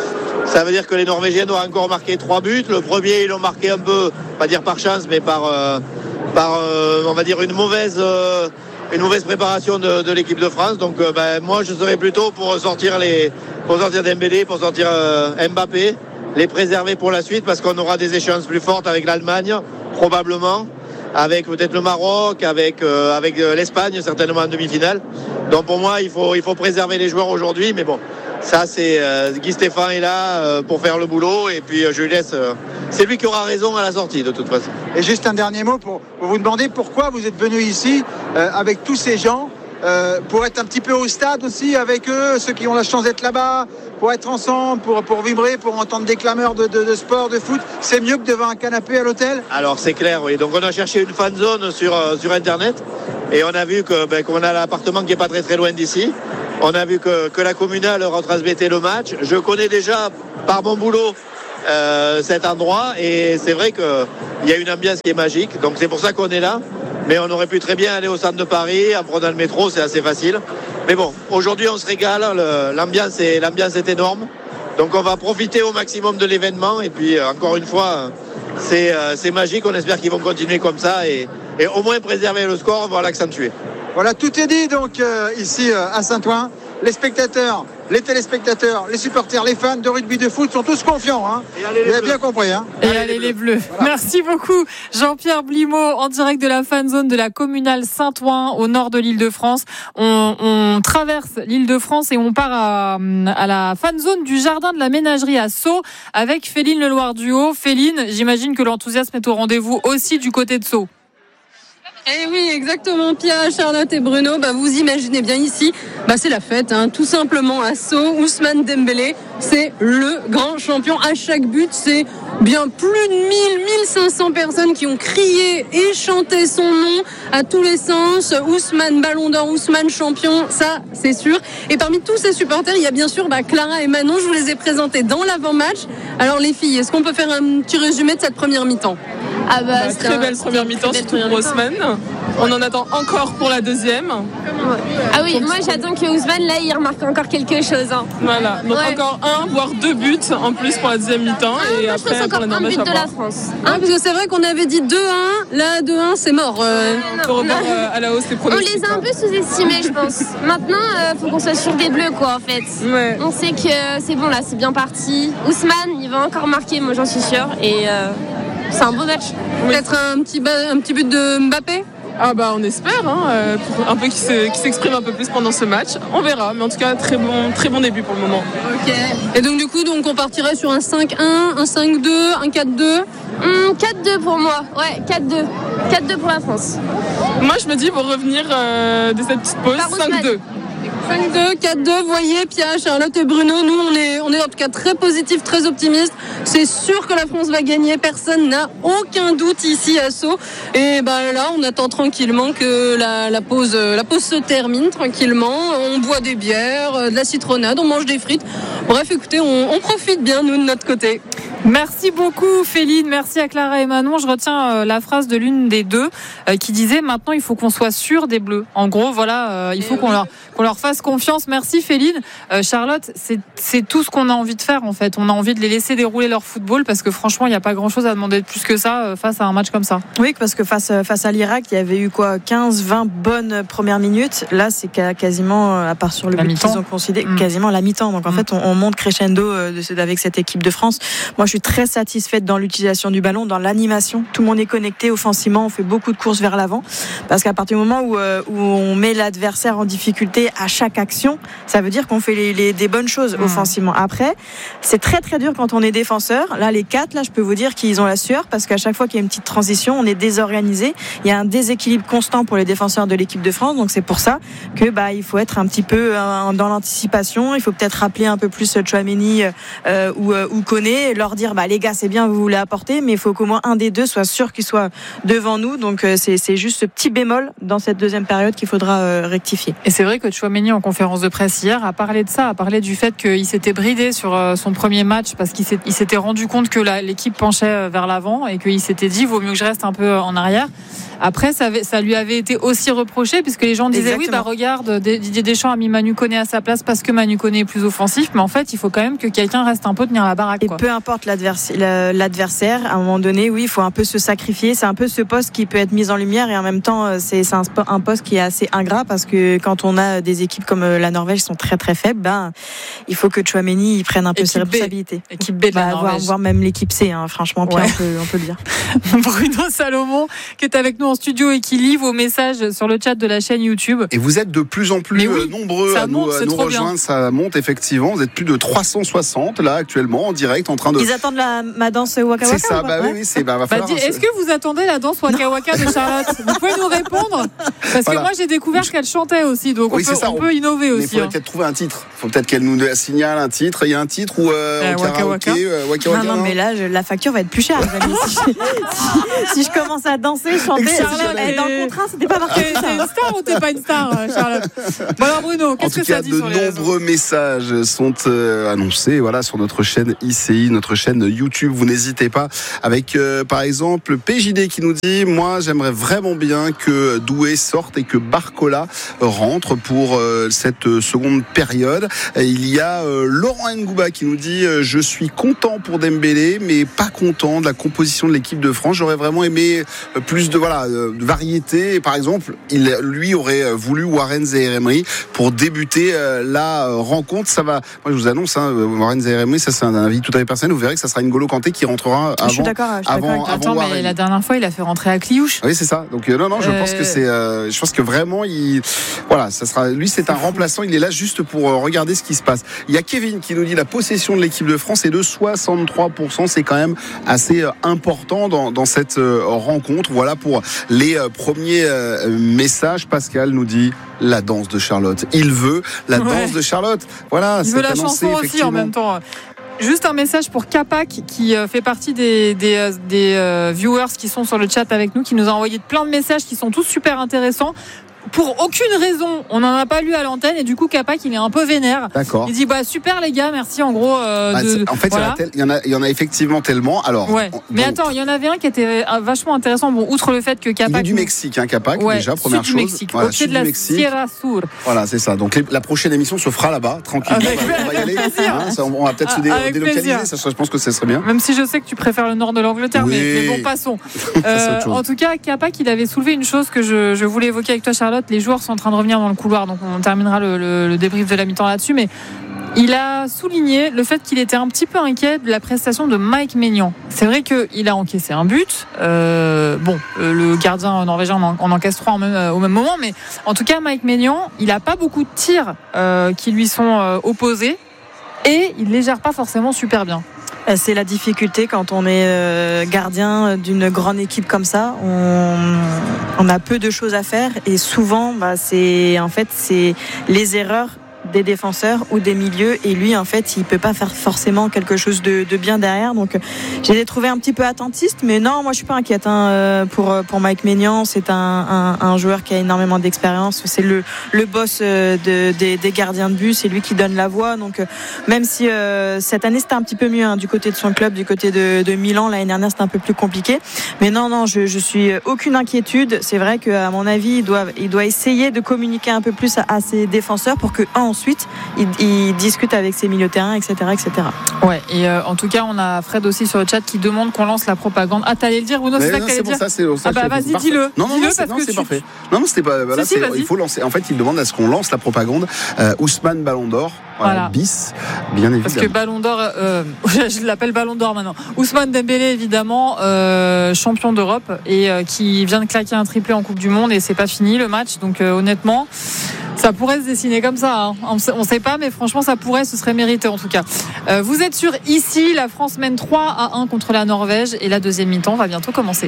Ça veut dire que les Norvégiens doivent encore marquer trois buts. Le premier, ils l'ont marqué un peu, pas dire par chance, mais par... Euh, par euh, on va dire une mauvaise euh, une mauvaise préparation de, de l'équipe de France. Donc euh, ben, moi je serais plutôt pour sortir les pour sortir Dembélé, pour sortir euh, Mbappé, les préserver pour la suite, parce qu'on aura des échéances plus fortes avec l'Allemagne probablement, avec peut-être le Maroc, avec euh, avec euh, l'Espagne certainement en demi-finale. Donc pour moi il faut il faut préserver les joueurs aujourd'hui, mais bon. Ça, c'est euh, Guy Stéphane est là euh, pour faire le boulot, et puis euh, je lui laisse. Euh, c'est lui qui aura raison à la sortie de toute façon. Et juste un dernier mot pour, pour vous demander pourquoi vous êtes venu ici euh, avec tous ces gens euh, pour être un petit peu au stade aussi avec eux, ceux qui ont la chance d'être là-bas, pour être ensemble, pour, pour vibrer, pour entendre des clameurs de, de, de sport, de foot. C'est mieux que devant un canapé à l'hôtel? Alors c'est clair, oui. Donc on a cherché une fan zone sur euh, sur internet, et on a vu que ben, qu'on a l'appartement qui est pas très très loin d'ici. On a vu que, que la communale retransmettait le match. Je connais déjà par mon boulot euh, cet endroit, et c'est vrai qu'il y a une ambiance qui est magique. Donc c'est pour ça qu'on est là. Mais on aurait pu très bien aller au centre de Paris, en prenant le métro, c'est assez facile. Mais bon, aujourd'hui on se régale, le, l'ambiance, est, l'ambiance est énorme. Donc on va profiter au maximum de l'événement. Et puis euh, encore une fois, c'est, euh, c'est magique. On espère qu'ils vont continuer comme ça et, et au moins préserver le score, voire l'accentuer. Voilà, tout est dit donc euh, ici euh, à Saint-Ouen. Les spectateurs, les téléspectateurs, les supporters, les fans de rugby, de foot sont tous confiants. Hein. Vous avez bien compris. Hein. Et allez, allez les Bleus. Voilà. Merci beaucoup Jean-Pierre Blimaud en direct de la fan zone de la communale Saint-Ouen au nord de l'Île-de-France. On, on traverse l'Île-de-France et on part à, à la fan zone du jardin de la ménagerie à Sceaux avec Féline Leloir-Duhaut. Féline, j'imagine que l'enthousiasme est au rendez-vous aussi du côté de Sceaux. Eh oui, exactement, Pia, Charlotte et Bruno. Bah, vous imaginez bien ici, bah, c'est la fête, hein, tout simplement à Sceaux. Ousmane Dembélé, c'est le grand champion. À chaque but, c'est bien plus de mille, mille cinq cents personnes qui ont crié et chanté son nom à tous les sens. Ousmane Ballon d'Or, Ousmane champion, ça, c'est sûr. Et parmi tous ces supporters, il y a bien sûr bah, Clara et Manon. Je vous les ai présentés dans l'avant-match. Alors les filles, est-ce qu'on peut faire un petit résumé de cette première mi-temps? Ah bah, bah, très belle première mi-temps, surtout pour Ousmane. On en attend encore pour la deuxième. Ah oui, moi j'attends que Ousmane là il remarque encore quelque chose. Hein. Voilà, donc ouais. Encore un, voire deux buts en plus pour la deuxième mi-temps. Ah, et moi, après, je pense encore un but de la France. Hein, parce que c'est vrai qu'on avait dit deux un, là deux un c'est mort. Euh... On peut revoir euh, à la hausse les pronostics. On les a un peu sous-estimés, je pense. Maintenant, il euh, faut qu'on soit sûr des Bleus quoi en fait. Ouais. On sait que c'est bon là, c'est bien parti. Ousmane, il va encore marquer, moi j'en suis sûre. Et euh, c'est un beau match. Oui. Peut-être un petit, ba- un petit but de Mbappé? Ah bah on espère, hein, euh, un peu qui, se, qui s'exprime un peu plus pendant ce match. On verra, mais en tout cas très bon, très bon début pour le moment. Ok. Et donc du coup donc on partirait sur un cinq un, un cinq deux, un quatre deux. Mmh, quatre deux pour moi. Ouais, quatre deux. quatre deux pour la France. Moi je me dis pour revenir euh, de cette petite pause, cinq deux. cinq deux, quatre deux, voyez, Pia, Charlotte et Bruno, nous on est, on est en tout cas très positifs, très optimistes. C'est sûr que la France va gagner, personne n'a aucun doute ici à Sceaux. Et ben là, on attend tranquillement que la, la, pause, la pause se termine tranquillement. On boit des bières, de la citronnade, on mange des frites. Bref, écoutez, on, on profite bien, nous, de notre côté. Merci beaucoup Féline, merci à Clara et Manon. Je retiens euh, la phrase de l'une des deux euh, qui disait maintenant il faut qu'on soit sûr des Bleus. En gros voilà, euh, il faut qu'on, oui. leur, qu'on leur fasse confiance. Merci Féline. Euh, Charlotte, c'est, c'est tout ce qu'on a envie de faire en fait. On a envie de les laisser dérouler leur football parce que franchement il n'y a pas grand chose à demander de plus que ça euh, face à un match comme ça. Oui, parce que face, face à l'Irak il y avait eu quoi quinze vingt bonnes premières minutes. Là c'est quasiment, à part sur le la but mi-temps. qu'ils ont concédé, mmh. quasiment la mi-temps. Donc en mmh. fait on, on monte crescendo euh, avec cette équipe de France. Moi je suis très satisfaite dans l'utilisation du ballon, dans l'animation. Tout le monde est connecté offensivement, on fait beaucoup de courses vers l'avant. Parce qu'à partir du moment où, euh, où on met l'adversaire en difficulté à chaque action, ça veut dire qu'on fait les, les, des bonnes choses mmh. offensivement. Après, c'est très très dur quand on est défenseur. Là, les quatre, là, je peux vous dire qu'ils ont la sueur parce qu'à chaque fois qu'il y a une petite transition, on est désorganisé. Il y a un déséquilibre constant pour les défenseurs de l'équipe de France. Donc c'est pour ça que bah il faut être un petit peu euh, dans l'anticipation. Il faut peut-être rappeler un peu plus Tchouaméni euh, ou, euh, ou Koné, leur dire dire bah les gars c'est bien vous voulez apporter mais il faut qu'au moins un des deux soit sûr qu'il soit devant nous donc euh, c'est, c'est juste ce petit bémol dans cette deuxième période qu'il faudra euh, rectifier. Et c'est vrai que Tchouaméni en conférence de presse hier a parlé de ça, a parlé du fait qu'il s'était bridé sur euh, son premier match parce qu'il s'est, il s'était rendu compte que la, l'équipe penchait vers l'avant et qu'il s'était dit vaut mieux que je reste un peu en arrière. Après, ça, avait, ça lui avait été aussi reproché puisque les gens disaient Exactement. oui, bah regarde, Didier Deschamps a mis Manu Koné à sa place parce que Manu Koné est plus offensif, mais en fait, il faut quand même que quelqu'un reste un peu tenir la baraque. Quoi. Et peu importe l'adversaire, l'adversaire, à un moment donné, oui, il faut un peu se sacrifier. C'est un peu ce poste qui peut être mis en lumière et en même temps, c'est, c'est un, un poste qui est assez ingrat parce que quand on a des équipes comme la Norvège qui sont très très faibles, ben, il faut que Tchouaméni il prenne un peu équipe ses responsabilités. B. Équipe B de la bah, Norvège. Voire, voire même l'équipe C, hein, franchement, ouais. on, peut, on peut le dire. Bruno Salomon, qui est avec nous en studio et qui lit vos messages sur le chat de la chaîne YouTube. Et vous êtes de plus en plus oui, nombreux à monte, nous, à nous rejoindre. Bien. Ça monte effectivement. Vous êtes plus de trois cent soixante là actuellement en direct en train de. Ils attendent la, ma danse Waka Waka. C'est ça, bah oui, oui, c'est. Bah, va bah, dis, est-ce que vous attendez la danse Waka Waka de Charlotte? Vous pouvez nous répondre parce voilà. que moi j'ai découvert qu'elle chantait aussi, donc oui, on, peut, ça, on, on peut innover aussi. Il faudrait hein. peut-être trouver un titre. Il faut peut-être qu'elle nous signale un titre. Il y a un titre ou euh, euh, Waka Waka. Euh, Waka Waka. Non, non, mais là je, la facture va être plus chère. si, si, si je commence à danser, chanter, Charlotte, si dans le contrat, c'était pas marqué. T'es une star ou t'es pas une star, Charlotte? Bon alors Bruno, qu'est-ce que ça dit sur les réseaux? De nombreux messages sont euh, annoncés, voilà, sur notre chaîne I C I, notre chaîne YouTube. Vous n'hésitez pas. Avec euh, par exemple P J D qui nous dit, moi j'aimerais vraiment bien que Doué sorte et que Barcola rentre pour euh, cette seconde période. Et il y a euh, Laurent Ngouba qui nous dit, euh, je suis content pour Dembélé, mais pas content de la composition de l'équipe de France. J'aurais vraiment aimé euh, plus de voilà euh, de variété. Et par exemple, il lui aurait voulu Warren Zaïre-Emery pour débuter euh, la rencontre. Ça va. Moi, je vous annonce, hein, Warren Zaïre-Emery, ça c'est un avis tout à fait personnel. Vous verrez que ça sera N'Golo Kanté qui rentrera avant. Je suis d'accord. Je suis avant, d'accord avant Attends, Warren. mais la dernière fois, il a fait rentrer à Cliouche. Oui, c'est ça. Donc euh, non, non, je euh... pense que c'est. Euh, je pense que vraiment, il. Voilà, ça sera. Lui, c'est un remplaçant. Il est là juste pour euh, regarder ce qui se passe. Il y a Kevin qui nous dit la possession de l'équipe de France est de soixante-trois pour cent. C'est quand même assez euh, important dans, dans cette euh, rencontre. Voilà pour les euh, premiers euh, messages. Pascal nous dit la danse de Charlotte. Il veut la ouais. danse de Charlotte. Voilà, il c'est veut la annoncé, chanson aussi en même temps. Juste un message pour Capac qui fait partie des, des, des viewers qui sont sur le chat avec nous, qui nous a envoyé plein de messages qui sont tous super intéressants. Pour aucune raison, on n'en a pas lu à l'antenne et du coup Capac il est un peu vénère. D'accord. Il dit bah super les gars, merci en gros. Euh, bah, de, en fait, voilà. il y en a, il y en a effectivement tellement. Alors. Ouais. On, mais bon, attends, il y en avait un qui était vachement intéressant. Bon, outre le fait que Capac. Il est du Mexique, hein, Capac ouais, déjà première sud chose. Du Mexique, voilà, au pied de la Mexique. Sierra Sur. Voilà, c'est ça. Donc les, la prochaine émission se fera là-bas, tranquille. Avec on va y aller. Hein, ça, on va peut-être se dé- délocaliser. Ça, je pense que ça serait bien. Même si je sais que tu préfères le nord de l'Angleterre, oui. mais, mais bon, passons. euh, en tout cas, Capac il avait soulevé une chose que je, je voulais évoquer avec toi, Charlotte. Les joueurs sont en train de revenir dans le couloir, donc on terminera le, le, le débrief de la mi-temps là-dessus, mais il a souligné le fait qu'il était un petit peu inquiet de la prestation de Mike Maignan. C'est vrai qu'il a encaissé un but, euh, bon, euh, le gardien norvégien en, en encaisse trois en même, euh, au même moment, mais en tout cas Mike Maignan, il n'a pas beaucoup de tirs euh, qui lui sont euh, opposés et il ne les gère pas forcément super bien. C'est la difficulté quand on est gardien d'une grande équipe comme ça. On, on a peu de choses à faire et souvent, bah, c'est en fait c'est les erreurs des défenseurs ou des milieux et lui en fait il peut pas faire forcément quelque chose de, de bien derrière, donc j'ai trouvé un petit peu attentiste, mais non, moi je suis pas inquiète hein, pour, pour Mike Maignan. C'est un, un, un joueur qui a énormément d'expérience, c'est le, le boss de, des, des gardiens de but, c'est lui qui donne la voix, donc même si euh, cette année c'était un petit peu mieux hein, du côté de son club, du côté de, de Milan, l'année dernière c'était un peu plus compliqué, mais non non je, je suis aucune inquiétude. C'est vrai qu'à mon avis il doit, il doit essayer de communiquer un peu plus à, à ses défenseurs pour que un, ensuite il, il discute avec ses milieux de terrain, etc., etc. Ouais, et euh, en tout cas on a Fred aussi sur le chat qui demande qu'on lance la propagande. Ah, t'allais le dire, Bruno? C'est ça que t'allais dire? Ça, c'est, ça, ah bah vas-y, dis-le. Non, non, dis-le non, c'est, parce non, que c'est tu... parfait. Non, non, c'était pas. Voilà, si, si, il faut lancer. En fait, il demande à ce qu'on lance la propagande. Euh, Ousmane Ballon d'Or. Voilà, voilà. Bis, bien évidemment. Parce que Ballon d'Or, euh, je l'appelle Ballon d'Or maintenant. Ousmane Dembélé, évidemment, euh, champion d'Europe et euh, qui vient de claquer un triplé en Coupe du Monde et c'est pas fini le match. Donc euh, honnêtement, ça pourrait se dessiner comme ça. Hein. On ne sait pas, mais franchement, ça pourrait, ce serait mérité en tout cas. Euh, vous êtes sur ici, la France mène trois à un contre la Norvège et la deuxième mi-temps va bientôt commencer.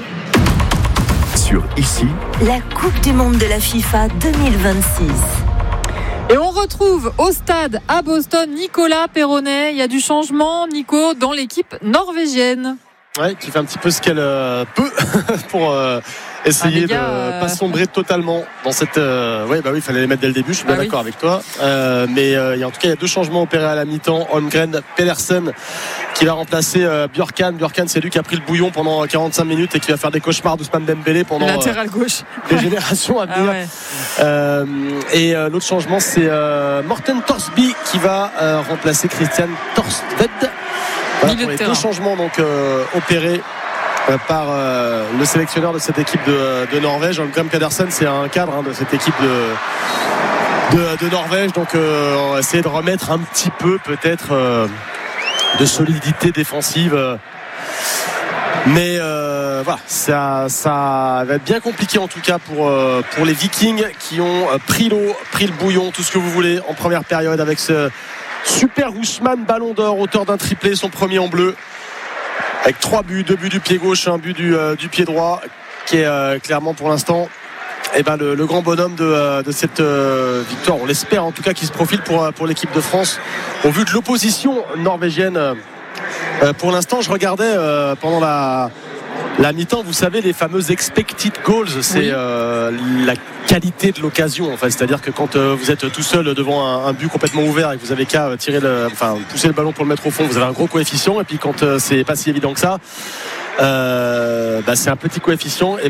Sur ici, la Coupe du Monde de la FIFA deux mille vingt-six. Et on retrouve au stade à Boston Nicolas Perronnet. Il y a du changement, Nico, dans l'équipe norvégienne. Ouais, qui fait un petit peu ce qu'elle euh, peut pour euh, essayer ah, gars, de ne euh... pas sombrer totalement dans cette. Euh... Oui, bah oui, il fallait les mettre dès le début. Je suis bien bah d'accord oui. avec toi. Euh, mais euh, en tout cas, il y a deux changements opérés à la mi-temps. Holmgren Pedersen qui va remplacer euh, Björkan. Björkan, c'est lui qui a pris le bouillon pendant quarante-cinq minutes et qui va faire des cauchemars d'Ousmane Dembélé pendant latéral gauche. des générations à venir. Ah ouais. euh, et euh, l'autre changement, c'est euh, Morten Thorsby qui va euh, remplacer Christian Thorsved. Voilà pour les deux changements donc euh, opérés euh, par euh, le sélectionneur de cette équipe de, de Norvège. Holmgren Pedersen, c'est un cadre hein, de cette équipe de, de, de Norvège. Donc euh, on va essayer de remettre un petit peu peut-être euh, de solidité défensive. Mais euh, voilà, ça, ça va être bien compliqué en tout cas pour, euh, pour les Vikings qui ont pris l'eau, pris le bouillon, tout ce que vous voulez en première période avec ce super Ousmane Ballon d'Or, auteur d'un triplé, son premier en bleu, avec trois buts, deux buts du pied gauche, un but du, euh, du pied droit, qui est euh, clairement pour l'instant eh ben, le, le grand bonhomme de, euh, de cette euh, victoire. On l'espère en tout cas qu'il se profile pour, pour l'équipe de France au vu de l'opposition norvégienne. Euh, pour l'instant, je regardais euh, pendant la La mi-temps, vous savez, les fameux expected goals, c'est oui. euh, la qualité de l'occasion. Enfin, c'est-à-dire que quand euh, vous êtes tout seul devant un, un but complètement ouvert et que vous avez qu'à tirer le, enfin, pousser le ballon pour le mettre au fond, vous avez un gros coefficient. Et puis quand euh, c'est pas si évident que ça, euh, bah, c'est un petit coefficient. Et